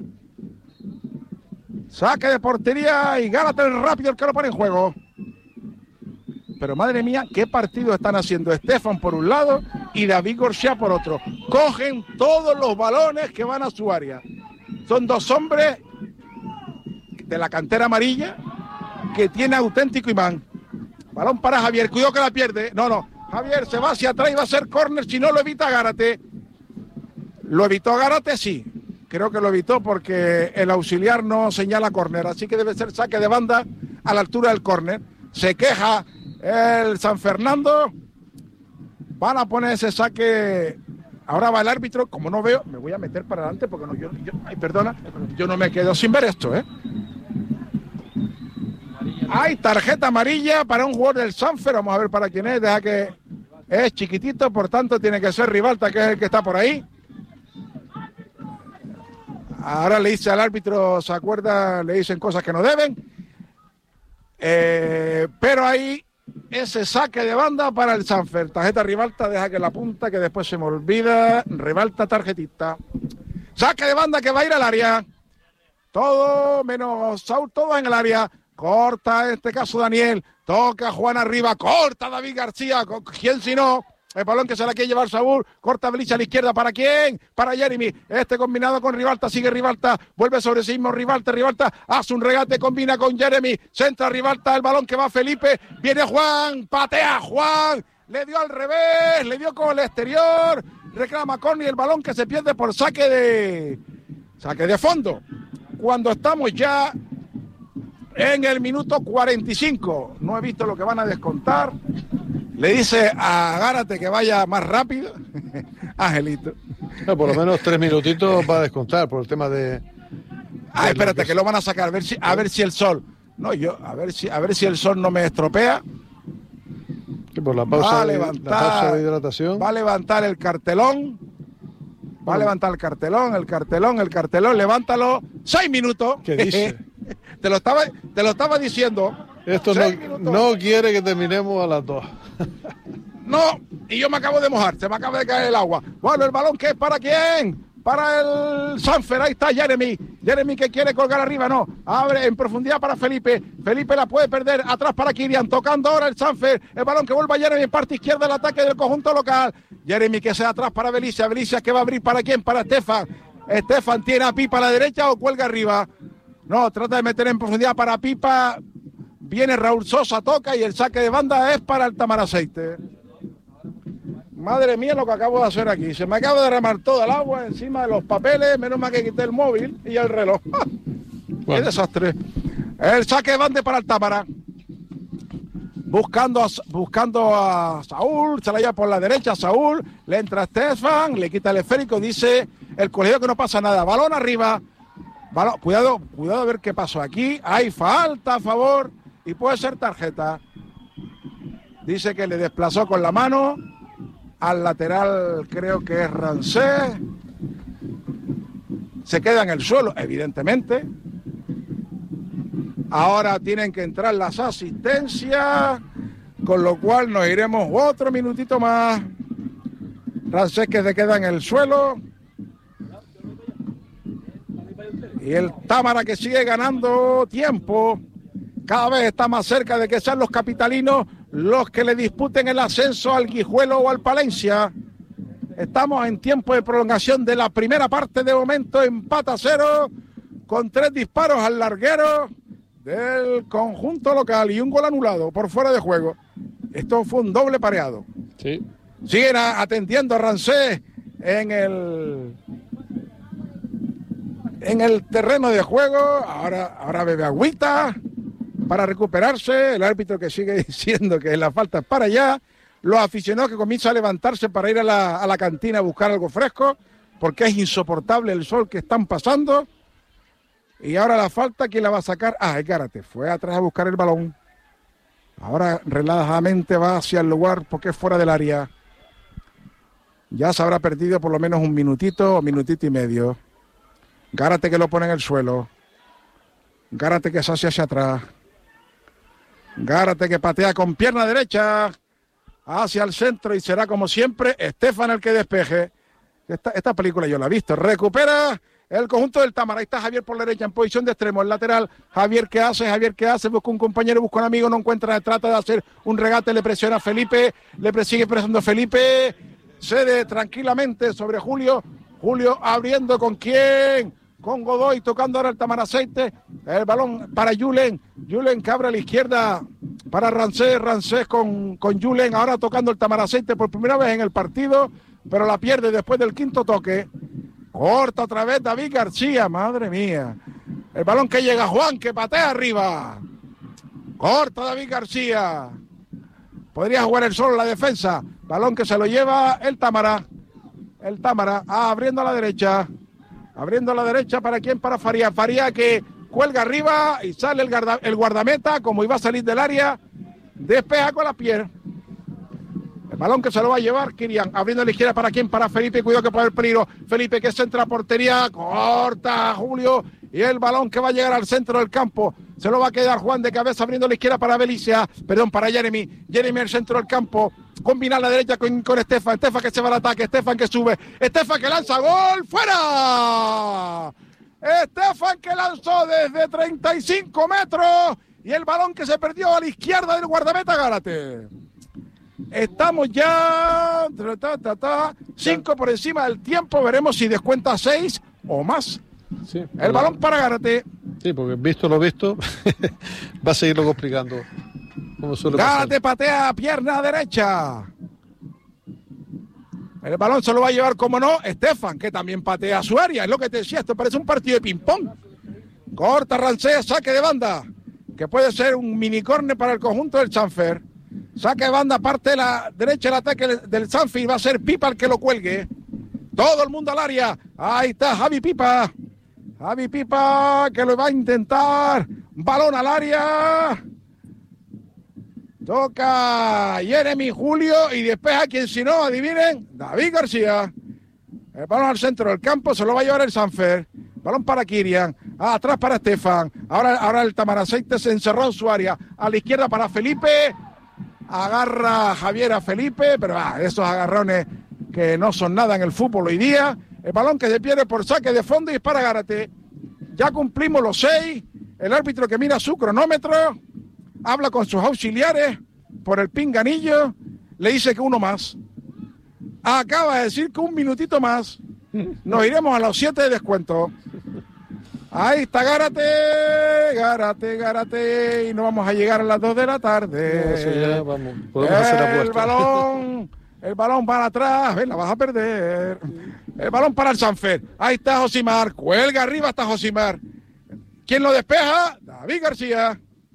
Saque de portería y Gárate el rápido el que lo pone en juego. Pero madre mía, qué partido están haciendo Estefan por un lado y David García por otro. Cogen todos los balones que van a su área. Son dos hombres de la cantera amarilla que tiene auténtico imán. Balón para Javier, cuidado que la pierde. No, no, Javier se va hacia atrás y va a ser córner si no lo evita Gárate. ¿Lo evitó Gárate? Sí. Creo que lo evitó porque el auxiliar no señala córner, así que debe ser saque de banda a la altura del córner. Se queja el San Fernando. Van a poner ese saque. Ahora va el árbitro. Como no veo, me voy a meter para adelante porque no, yo, yo, ay, perdona, yo no me quedo sin ver esto, ¿eh? Hay tarjeta amarilla para un jugador del Sanfer. Vamos a ver para quién es. Deja que es chiquitito, por tanto tiene que ser Rivalta, que es el que está por ahí. Ahora le dice al árbitro, se acuerda, le dicen cosas que no deben. Eh, pero ahí ese saque de banda para el Sanfer. Tarjeta Rivalta, deja que la punta, que después se me olvida. Rivalta, tarjetita. Saque de banda que va a ir al área. Todo menos Saúl, todo en el área. Corta en este caso Daniel. Toca Juan arriba. Corta David García. ¿Quién si no? El balón que se la quiere llevar Saúl. Corta Belice a la izquierda. ¿Para quién? Para Jeremy. Este combinado con Rivalta. Sigue Rivalta. Vuelve sobre sí mismo Rivalta. Rivalta hace un regate. Combina con Jeremy. Centra Rivalta. El balón que va Felipe. Viene Juan. Patea Juan. Le dio al revés. Le dio con el exterior. Reclama Corny. El balón que se pierde por saque de... Saque de fondo. Cuando estamos ya en el minuto cuarenta y cinco. No he visto lo que van a descontar. Le dice a Gárate que vaya más rápido. Angelito. No, por lo menos tres minutitos va a descontar por el tema de... Ah, espérate, que... que lo van a sacar. A ver si, a ver si el sol... No, yo, a ver si, a ver si el sol no me estropea. Que por la pausa, va a de, levantar, la pausa de hidratación. Va a levantar el cartelón. Va a levantar el cartelón, el cartelón, el cartelón. Levántalo. Seis minutos. ¿Qué dice? te, lo estaba, te lo estaba diciendo. Esto no, no quiere que terminemos a las dos. No, y yo me acabo de mojar, se me acaba de caer el agua. Bueno, el balón que es para quién? Para el Sanfer, ahí está Jeremy. Jeremy que quiere colgar arriba, no. Abre en profundidad para Felipe. Felipe la puede perder, atrás para Kirian. Tocando ahora el Sanfer. El balón que vuelve a Jeremy en parte izquierda del ataque del conjunto local. Jeremy que se da atrás para Belicia. Belicia que va a abrir para quién? Para Estefan. Estefan tiene a Pipa a la derecha o cuelga arriba. No, trata de meter en profundidad para Pipa. Viene Raúl Sosa, toca y el saque de banda es para el Tamaraceite. Madre mía lo que acabo de hacer aquí. Se me acaba de derramar toda el agua encima de los papeles. Menos mal que quité el móvil y el reloj. Bueno. ¡Qué desastre! El saque de banda para el Támara. buscando a, buscando a Saúl, se la lleva por la derecha Saúl, le entra Estefan, le quita el esférico, dice el colegiado que no pasa nada, balón arriba, balón, cuidado, cuidado a ver qué pasó aquí, hay falta a favor y puede ser tarjeta. Dice que le desplazó con la mano al lateral, creo que es Rancés, se queda en el suelo, evidentemente. Ahora tienen que entrar las asistencias, con lo cual nos iremos otro minutito más. Rancés que se queda en el suelo. Y el Támara que sigue ganando tiempo. Cada vez está más cerca de que sean los capitalinos los que le disputen el ascenso al Guijuelo o al Palencia. Estamos en tiempo de prolongación de la primera parte, de momento empate a cero, con tres disparos al larguero del conjunto local y un gol anulado por fuera de juego. Esto fue un doble pareado. Sí. Siguen a, atendiendo a Rancés en el en el terreno de juego. Ahora, ahora bebe agüita para recuperarse. El árbitro que sigue diciendo que la falta es para allá. Los aficionados que comienzan a levantarse para ir a la, a la cantina a buscar algo fresco, porque es insoportable el sol que están pasando. Y ahora la falta, ¿quién la va a sacar? Ah, es Gárate, fue atrás a buscar el balón. Ahora relajadamente va hacia el lugar porque es fuera del área. Ya se habrá perdido por lo menos un minutito o minutito y medio. Gárate que lo pone en el suelo. Gárate que se hace hacia atrás. Gárate que patea con pierna derecha hacia el centro y será como siempre Estefan el que despeje. Esta, esta película yo la he visto. Recupera el conjunto del Támara. Ahí está Javier por la derecha en posición de extremo, el lateral. Javier, ¿qué hace? Javier, ¿qué hace? Busca un compañero, busca un amigo, no encuentra, trata de hacer un regate, le presiona a Felipe, le persigue presionando a Felipe, cede tranquilamente sobre Julio. Julio abriendo con quién, con Godoy, tocando ahora el Tamaraceite, el balón para Julen, Julen que abre a la izquierda para Rancés, Rancés con, con Julen, ahora tocando el Tamaraceite por primera vez en el partido, pero la pierde después del quinto toque. Corta otra vez David García, madre mía. El balón que llega Juan, que patea arriba. Corta David García. Podría jugar el solo en la defensa. Balón que se lo lleva el Támara. El Támara, ah, abriendo a la derecha. Abriendo a la derecha, ¿para quién? Para Faría. Faría que cuelga arriba y sale el, guarda, el guardameta, como iba a salir del área. Despeja con la pierna. El balón que se lo va a llevar Kirian, abriendo a la izquierda, ¿para quién? Para Felipe, cuidado que puede haber peligro. Felipe que centra a portería, corta Julio, y el balón que va a llegar al centro del campo, se lo va a quedar Juan de cabeza, abriendo a la izquierda para Belicia, perdón, para Jeremy, Jeremy al centro del campo, combina a la derecha con, con Estefan, Estefan que se va al ataque, Estefan que sube, Estefan que lanza, gol, ¡fuera! Estefan que lanzó desde treinta y cinco metros, y el balón que se perdió a la izquierda del guardameta Gárate. Estamos ya ta, ta, ta, cinco por encima del tiempo, veremos si descuenta seis o más. Sí, el balón para Gárate. Sí, porque visto lo visto va a seguirlo complicando. Como suele Gárate patea pierna derecha. El balón se lo va a llevar, como no, Estefan, que también patea a su área. Es lo que te decía, esto parece un partido de ping-pong. Corta Rancés, saque de banda, que puede ser un minicorne para el conjunto del Sanfer. Saque de banda, parte de la derecha el ataque del Sanfi, va a ser Pipa el que lo cuelgue. Todo el mundo al área. Ahí está Javi Pipa. Javi Pipa que lo va a intentar. Balón al área. Toca Jeremy Julio y despeja quien si no, adivinen, David García. El balón al centro del campo, se lo va a llevar el Sanfer. Balón para Kirian. Ah, atrás para Estefan. Ahora, ahora el Tamaraceite se encerró en su área. A la izquierda para Felipe. Agarra Javier a Felipe, pero ah, esos agarrones que no son nada en el fútbol hoy día. El balón que se pierde por saque de fondo y es para Gárate. Ya cumplimos los seis. El árbitro que mira su cronómetro, habla con sus auxiliares por el pinganillo, le dice que uno más. Acaba de decir que un minutito más. Nos iremos a los siete de descuento. Ahí está Gárate, Gárate, Gárate, y no vamos a llegar a las dos de la tarde. No, eso ya vamos. Podemos hacer apuestas. El balón, el balón para atrás, ven, la vas a perder. El balón para el Sanfer. Ahí está Josimar, cuelga arriba hasta Josimar. ¿Quién lo despeja? David García.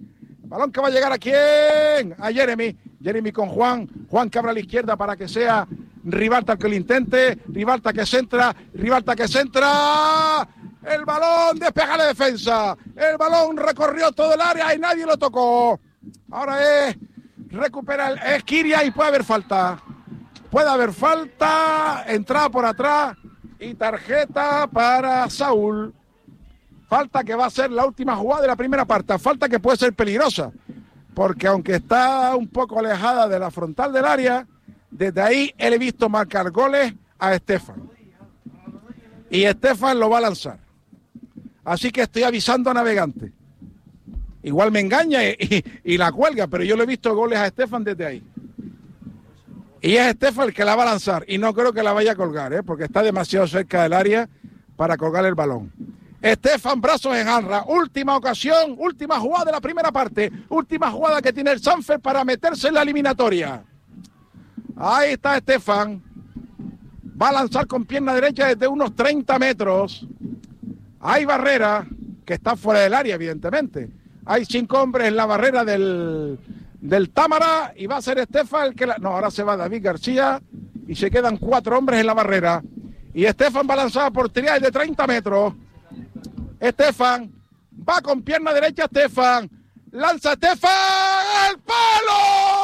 Balón que va a llegar a quién, a Jeremy, Jeremy con Juan, Juan que abre a la izquierda para que sea Ribalta el que lo intente, Ribalta que centra, Ribalta que centra, el balón despeja la defensa, el balón recorrió todo el área y nadie lo tocó, ahora es, recupera el, es Kiria y puede haber falta, puede haber falta, entrada por atrás y tarjeta para Saúl. Falta que va a ser la última jugada de la primera parte. Falta que puede ser peligrosa. Porque aunque está un poco alejada de la frontal del área, desde ahí he visto marcar goles a Estefan. Y Estefan lo va a lanzar. Así que estoy avisando a Navegante. Igual me engaña y, y, y la cuelga, pero yo le he visto goles a Estefan desde ahí. Y es Estefan el que la va a lanzar. Y no creo que la vaya a colgar, ¿eh? Porque está demasiado cerca del área para colgar el balón. Estefan, brazos en jarra, última ocasión, última jugada de la primera parte, última jugada que tiene el Sanfer para meterse en la eliminatoria. Ahí está Estefan, va a lanzar con pierna derecha desde unos treinta metros. Hay barrera, que está fuera del área evidentemente. Hay cinco hombres en la barrera del, del Támara y va a ser Estefan el que la... No, ahora se va David García y se quedan cuatro hombres en la barrera. Y Estefan va a lanzar a portería desde treinta metros. Estefan, va con pierna derecha Estefan, lanza Estefan, ¡el palo!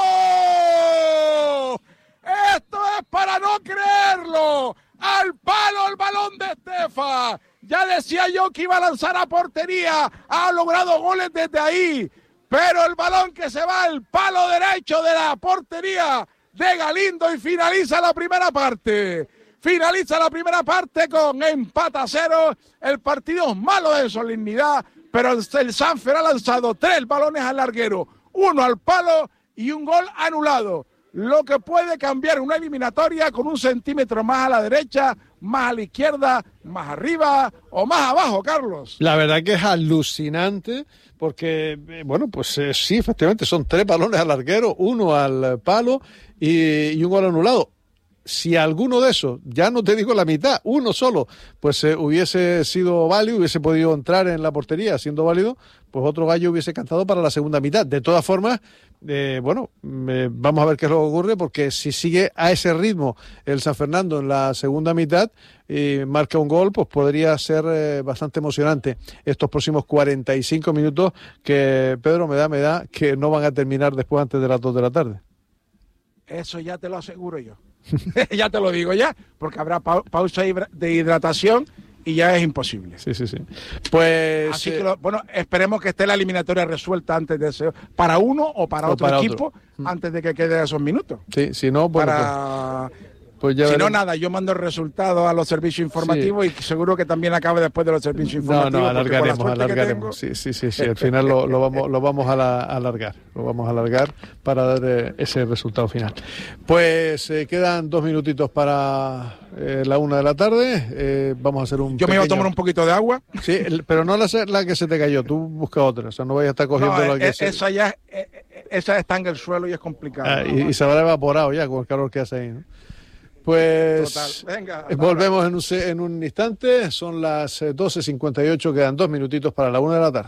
Esto es para no creerlo, al palo el balón de Estefan, ya decía yo que iba a lanzar a portería, ha logrado goles desde ahí, pero el balón que se va al palo derecho de la portería de Galindo y finaliza la primera parte. Finaliza la primera parte con empate a cero. El partido es malo de solemnidad, pero el Sanfer ha lanzado tres balones al larguero, uno al palo y un gol anulado. Lo que puede cambiar una eliminatoria con un centímetro más a la derecha, más a la izquierda, más arriba o más abajo, Carlos. La verdad que es alucinante porque, bueno, pues eh, sí, efectivamente, son tres balones al larguero, uno al palo y, y un gol anulado. Si alguno de esos, ya no te digo la mitad, uno solo, pues eh, hubiese sido válido, hubiese podido entrar en la portería siendo válido, pues otro gallo hubiese cantado para la segunda mitad. De todas formas, eh, bueno, eh, vamos a ver qué es lo que ocurre, porque si sigue a ese ritmo el San Fernando en la segunda mitad y marca un gol, pues podría ser eh, bastante emocionante estos próximos cuarenta y cinco minutos que, Pedro, me da, me da que no van a terminar después antes de las dos de la tarde. Eso ya te lo aseguro yo. Ya te lo digo ya, porque habrá pa- pausa de hidratación y ya es imposible. Sí, sí, sí. Pues así eh, que lo, bueno, esperemos que esté la eliminatoria resuelta antes de ese, para uno o para o otro para equipo, otro. antes de que queden esos minutos. Sí, si no, bueno, para pues, pues ya si veremos. no, nada, yo mando el resultado a los servicios informativos, sí. Y seguro que también acabe después de los servicios informativos. No, no, alargaremos, alargaremos. Sí, sí, sí, sí, al final lo, lo vamos, lo vamos a, la, a alargar, lo vamos a alargar para dar eh, ese resultado final. Pues eh, quedan dos minutitos para eh, la una de la tarde. Eh, vamos a hacer un. Yo pequeño... me iba a tomar un poquito de agua. Sí, el, pero no la, la que se te cayó. Tú busca otra, o sea, no vayas a estar cogiendo no, la que es, se... esa ya, esa está en el suelo y es complicada. Ah, y, y se habrá evaporado ya con el calor que hace ahí, ¿no? Pues Venga, volvemos en un, en un instante, son las doce cincuenta y ocho, quedan dos minutitos para la una de la tarde.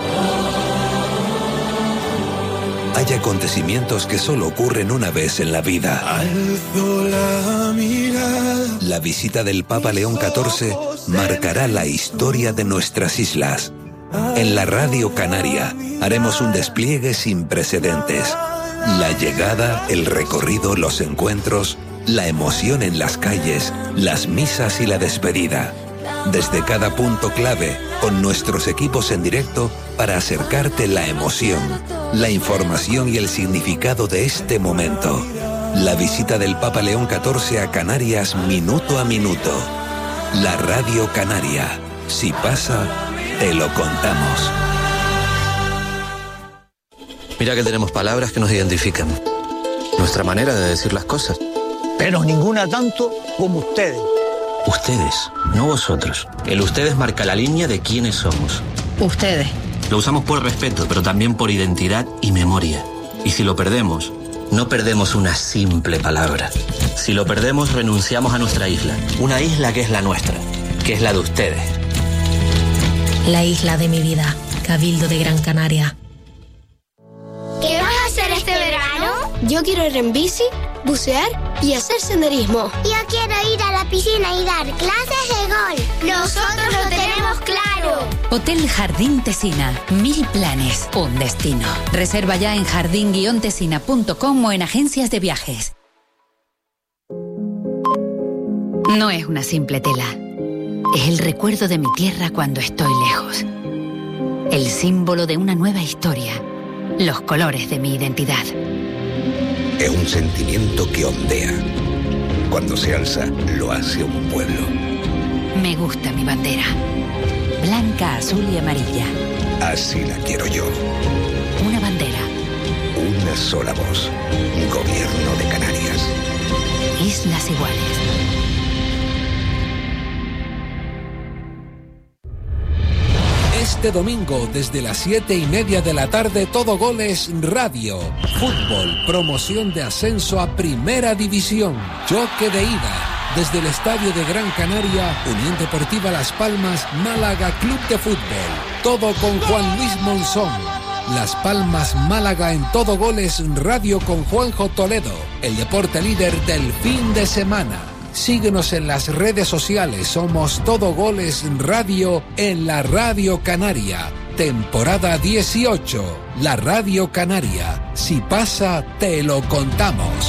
Hay acontecimientos que solo ocurren una vez en la vida. Alzo la mirada. La visita del Papa León catorce marcará la historia de nuestras islas. En la Radio Canaria haremos un despliegue sin precedentes. La llegada, el recorrido, los encuentros, la emoción en las calles, las misas y la despedida. Desde cada punto clave, con nuestros equipos en directo para acercarte la emoción, la información y el significado de este momento. La visita del Papa León catorce a Canarias minuto a minuto. La Radio Canaria. Si pasa, te lo contamos. Mira que tenemos palabras que nos identifican. Nuestra manera de decir las cosas. Pero ninguna tanto como ustedes. Ustedes, no vosotros. El ustedes marca la línea de quiénes somos. Ustedes. Lo usamos por respeto, pero también por identidad y memoria. Y si lo perdemos, no perdemos una simple palabra. Si lo perdemos, renunciamos a nuestra isla. Una isla que es la nuestra, que es la de ustedes. La isla de mi vida, Cabildo de Gran Canaria. Yo quiero ir en bici, bucear y hacer senderismo. Yo quiero ir a la piscina y dar clases de golf. Nosotros lo tenemos claro. Hotel Jardín Tesina. Mil planes, un destino. Reserva ya en jardín guion tesina punto com o en agencias de viajes. No es una simple tela. Es el recuerdo de mi tierra cuando estoy lejos. El símbolo de una nueva historia. Los colores de mi identidad. Es un sentimiento que ondea. Cuando se alza, lo hace un pueblo. Me gusta mi bandera. Blanca, azul y amarilla. Así la quiero yo. Una bandera. Una sola voz. Gobierno de Canarias. Islas Iguales. Este domingo, desde las siete y media de la tarde, Todo Goles Radio. Fútbol, promoción de ascenso a Primera División. Choque de ida. Desde el Estadio de Gran Canaria, Unión Deportiva Las Palmas, Málaga Club de Fútbol. Todo con Juan Luis Monzón. Las Palmas, Málaga en Todo Goles Radio con Juanjo Toledo. El deporte líder del fin de semana. Síguenos en las redes sociales. Somos Todo Goles Radio en la Radio Canaria. Temporada dieciocho. La Radio Canaria. Si pasa, te lo contamos.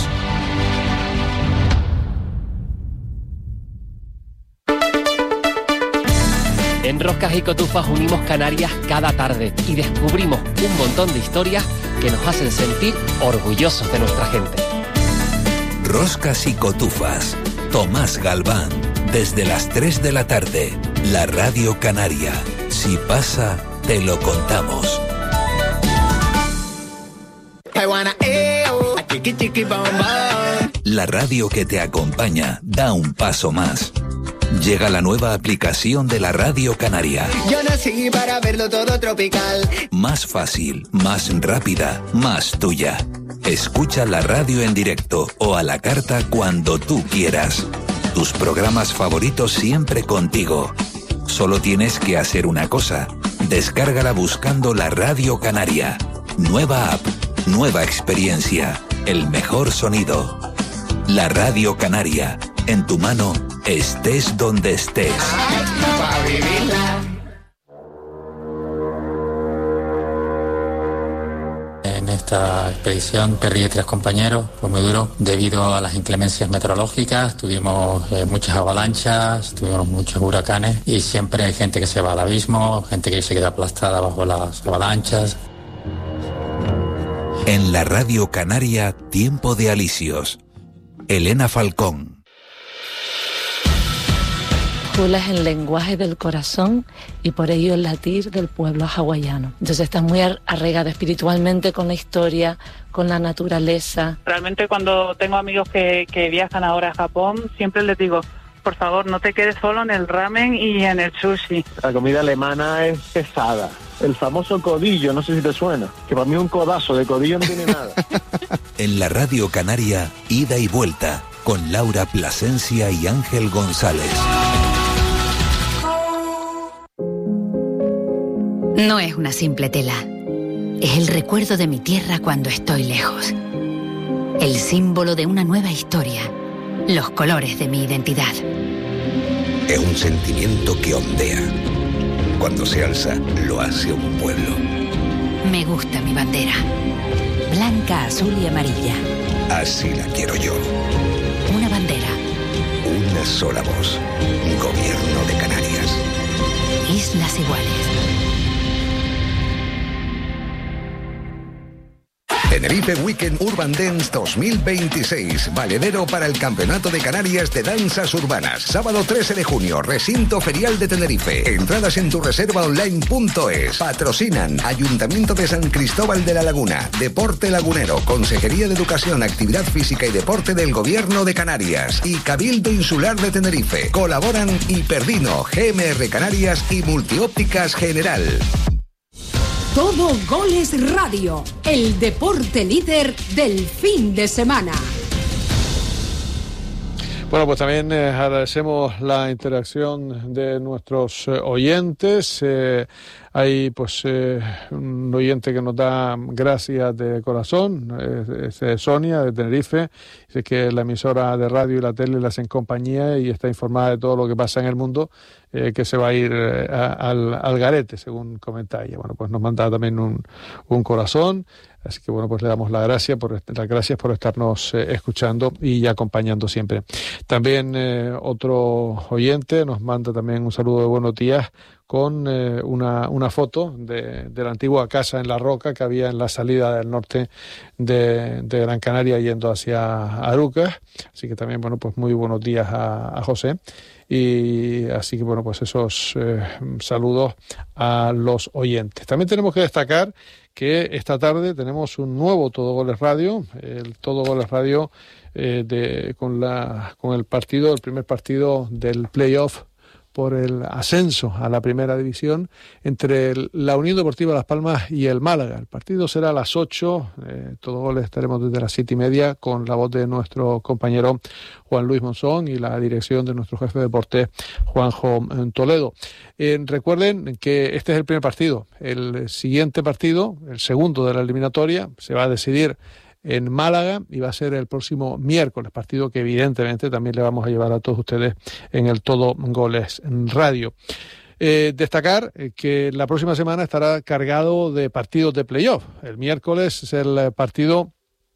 En Roscas y Cotufas unimos Canarias cada tarde y descubrimos un montón de historias que nos hacen sentir orgullosos de nuestra gente. Roscas y Cotufas. Tomás Galván, desde las tres de la tarde, la Radio Canaria. Si pasa, te lo contamos. La radio que te acompaña da un paso más. Llega la nueva aplicación de la Radio Canaria. Yo nací para verlo todo tropical. Más fácil, más rápida, más tuya. Escucha la radio en directo o a la carta cuando tú quieras. Tus programas favoritos siempre contigo. Solo tienes que hacer una cosa. Descárgala buscando la Radio Canaria. Nueva app, nueva experiencia, el mejor sonido. La Radio Canaria, en tu mano, estés donde estés. Para vivirla. En esta expedición perdí a tres compañeros, fue muy duro debido a las inclemencias meteorológicas, tuvimos eh, muchas avalanchas, tuvimos muchos huracanes y siempre hay gente que se va al abismo, gente que se queda aplastada bajo las avalanchas. En la Radio Canaria, Tiempo de Alisios. Elena Falcón. Hula es el lenguaje del corazón y por ello el latir del pueblo hawaiano. Entonces está muy arraigada espiritualmente con la historia, con la naturaleza. Realmente cuando tengo amigos que, que viajan ahora a Japón, siempre les digo, por favor, no te quedes solo en el ramen y en el sushi. La comida alemana es pesada. El famoso codillo, no sé si te suena, que para mí un codazo de codillo no tiene nada. En la Radio Canaria, Ida y Vuelta, con Laura Plasencia y Ángel González. No es una simple tela. Es el recuerdo de mi tierra cuando estoy lejos. El símbolo de una nueva historia. Los colores de mi identidad. Es un sentimiento que ondea. Cuando se alza, lo hace un pueblo. Me gusta mi bandera. Blanca, azul y amarilla. Así la quiero yo. Una bandera. Una sola voz. Gobierno de Canarias. Islas Iguales. Tenerife Weekend Urban Dance dos mil veintiséis, valedero para el Campeonato de Canarias de Danzas Urbanas. Sábado trece de junio, Recinto Ferial de Tenerife. Entradas en tu reserva online punto es. Patrocinan Ayuntamiento de San Cristóbal de la Laguna, Deporte Lagunero, Consejería de Educación, Actividad Física y Deporte del Gobierno de Canarias y Cabildo Insular de Tenerife. Colaboran Hiperdino, G M R Canarias y Multiópticas General. Todo Goles Radio, el deporte líder del fin de semana. Bueno, pues también eh, agradecemos la interacción de nuestros eh, oyentes. Eh, Hay pues eh, un oyente que nos da gracias de corazón, es, es Sonia de Tenerife, dice que la emisora de radio y la tele le hacen compañía y está informada de todo lo que pasa en el mundo, eh, que se va a ir eh, a, al, al garete, según comenta ella. Bueno, pues nos manda también un, un corazón. Así que bueno, pues le damos las gracias por, las gracias por estarnos eh, escuchando y acompañando siempre. También eh, otro oyente nos manda también un saludo de buenos días con eh, una, una foto de, de la antigua casa en La Roca que había en la salida del norte de, de Gran Canaria yendo hacia Arucas. Así que también, bueno, pues muy buenos días a, a José. Y así que bueno, pues esos eh, saludos a los oyentes. También tenemos que destacar que esta tarde tenemos un nuevo Todo Goles Radio, el Todo Goles Radio eh, de, con, la, con el partido, el primer partido del playoff por el ascenso a la primera división entre el, la Unión Deportiva Las Palmas y el Málaga. El partido será a las ocho, eh, Todo Goles estaremos desde las siete y media con la voz de nuestro compañero Juan Luis Monzón y la dirección de nuestro jefe de deporte Juanjo Toledo. Eh, recuerden que este es el primer partido. El siguiente partido, el segundo de la eliminatoria, se va a decidir en Málaga y va a ser el próximo miércoles, partido que evidentemente también le vamos a llevar a todos ustedes en el Todo Goles Radio. Eh, destacar que la próxima semana estará cargado de partidos de playoff. El miércoles es el partido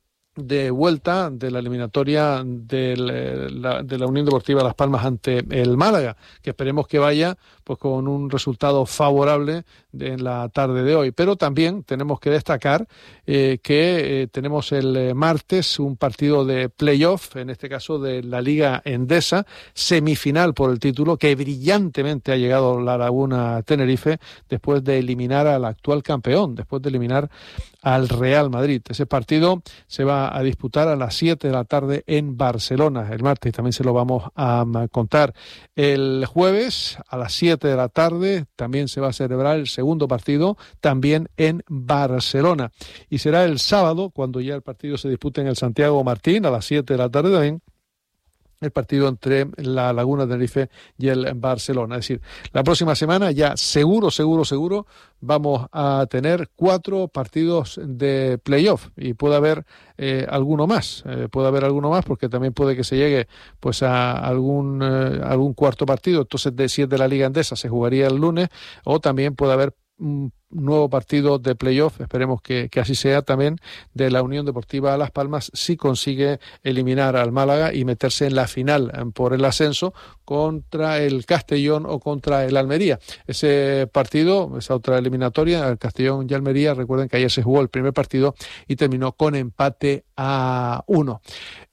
de vuelta de la eliminatoria de la, de la Unión Deportiva Las Palmas ante el Málaga, que esperemos que vaya pues con un resultado favorable de, en la tarde de hoy. Pero también tenemos que destacar eh, que eh, tenemos el eh, martes un partido de playoff, en este caso de la Liga Endesa, semifinal por el título, que brillantemente ha llegado la Laguna Tenerife después de eliminar al actual campeón, después de eliminar al Real Madrid. Ese partido se va a disputar a las siete de la tarde en Barcelona el martes, también se lo vamos a contar. El jueves a las siete de la tarde también se va a celebrar el segundo partido, también en Barcelona, y será el sábado cuando ya el partido se dispute en el Santiago Martín a las siete de la tarde también, el partido entre la Laguna de Tenerife y el Barcelona. Es decir, la próxima semana ya seguro, seguro, seguro vamos a tener cuatro partidos de playoff y puede haber eh, alguno más, eh, puede haber alguno más porque también puede que se llegue pues a algún eh, algún cuarto partido. Entonces, de, si es de la Liga Endesa se jugaría el lunes, o también puede haber un nuevo partido de playoff, esperemos que, que así sea también, de la Unión Deportiva Las Palmas si consigue eliminar al Málaga y meterse en la final por el ascenso contra el Castellón o contra el Almería. Ese partido, esa otra eliminatoria, el Castellón y Almería, recuerden que ayer se jugó el primer partido y terminó con empate a uno.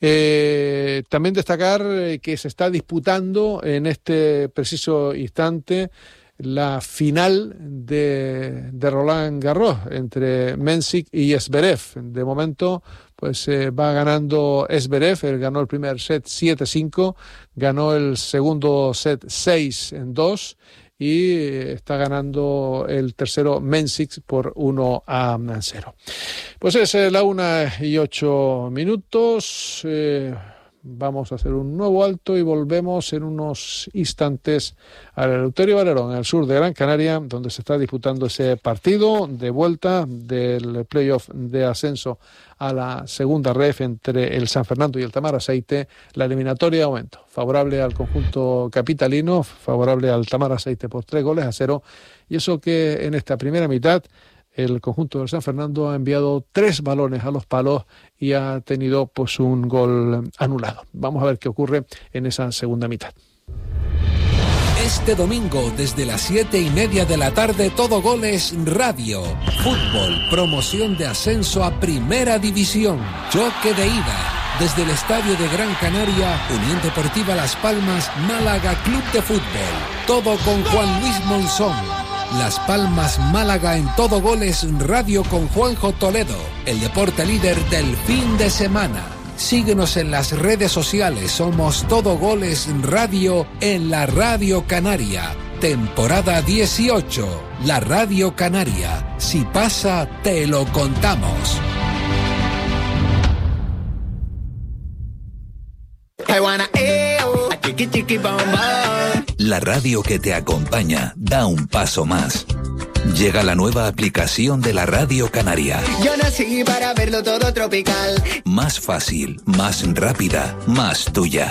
Eh, también destacar que se está disputando en este preciso instante la final de, de Roland Garros entre Mensik y Zverev. De momento pues eh, va ganando Zverev, él ganó el primer set siete cinco, ganó el segundo set seis dos y está ganando el tercero Mensik por uno a cero. Pues es la una y ocho minutos. Eh, Vamos a hacer un nuevo alto y volvemos en unos instantes al Eleuterio Valerón, en el sur de Gran Canaria, donde se está disputando ese partido de vuelta del playoff de ascenso a la segunda ref entre el San Fernando y el Tamaraceite, la eliminatoria de momento favorable al conjunto capitalino, favorable al Tamaraceite por tres goles a cero, y eso que en esta primera mitad el conjunto del San Fernando ha enviado tres balones a los palos y ha tenido pues un gol anulado. Vamos a ver qué ocurre en esa segunda mitad. Este domingo, desde las siete y media de la tarde, Todo Goles Radio. Fútbol, promoción de ascenso a Primera División. Choque de ida. Desde el Estadio de Gran Canaria, Unión Deportiva Las Palmas, Málaga Club de Fútbol. Todo con Juan Luis Monzón. Las Palmas Málaga en Todo Goles Radio con Juanjo Toledo, el deporte líder del fin de semana. Síguenos en las redes sociales, somos Todo Goles Radio en la Radio Canaria. Temporada dieciocho, la Radio Canaria. Si pasa, te lo contamos. La radio que te acompaña da un paso más. Llega la nueva aplicación de la Radio Canaria. Yo nací para verlo todo tropical. Más fácil, más rápida, más tuya.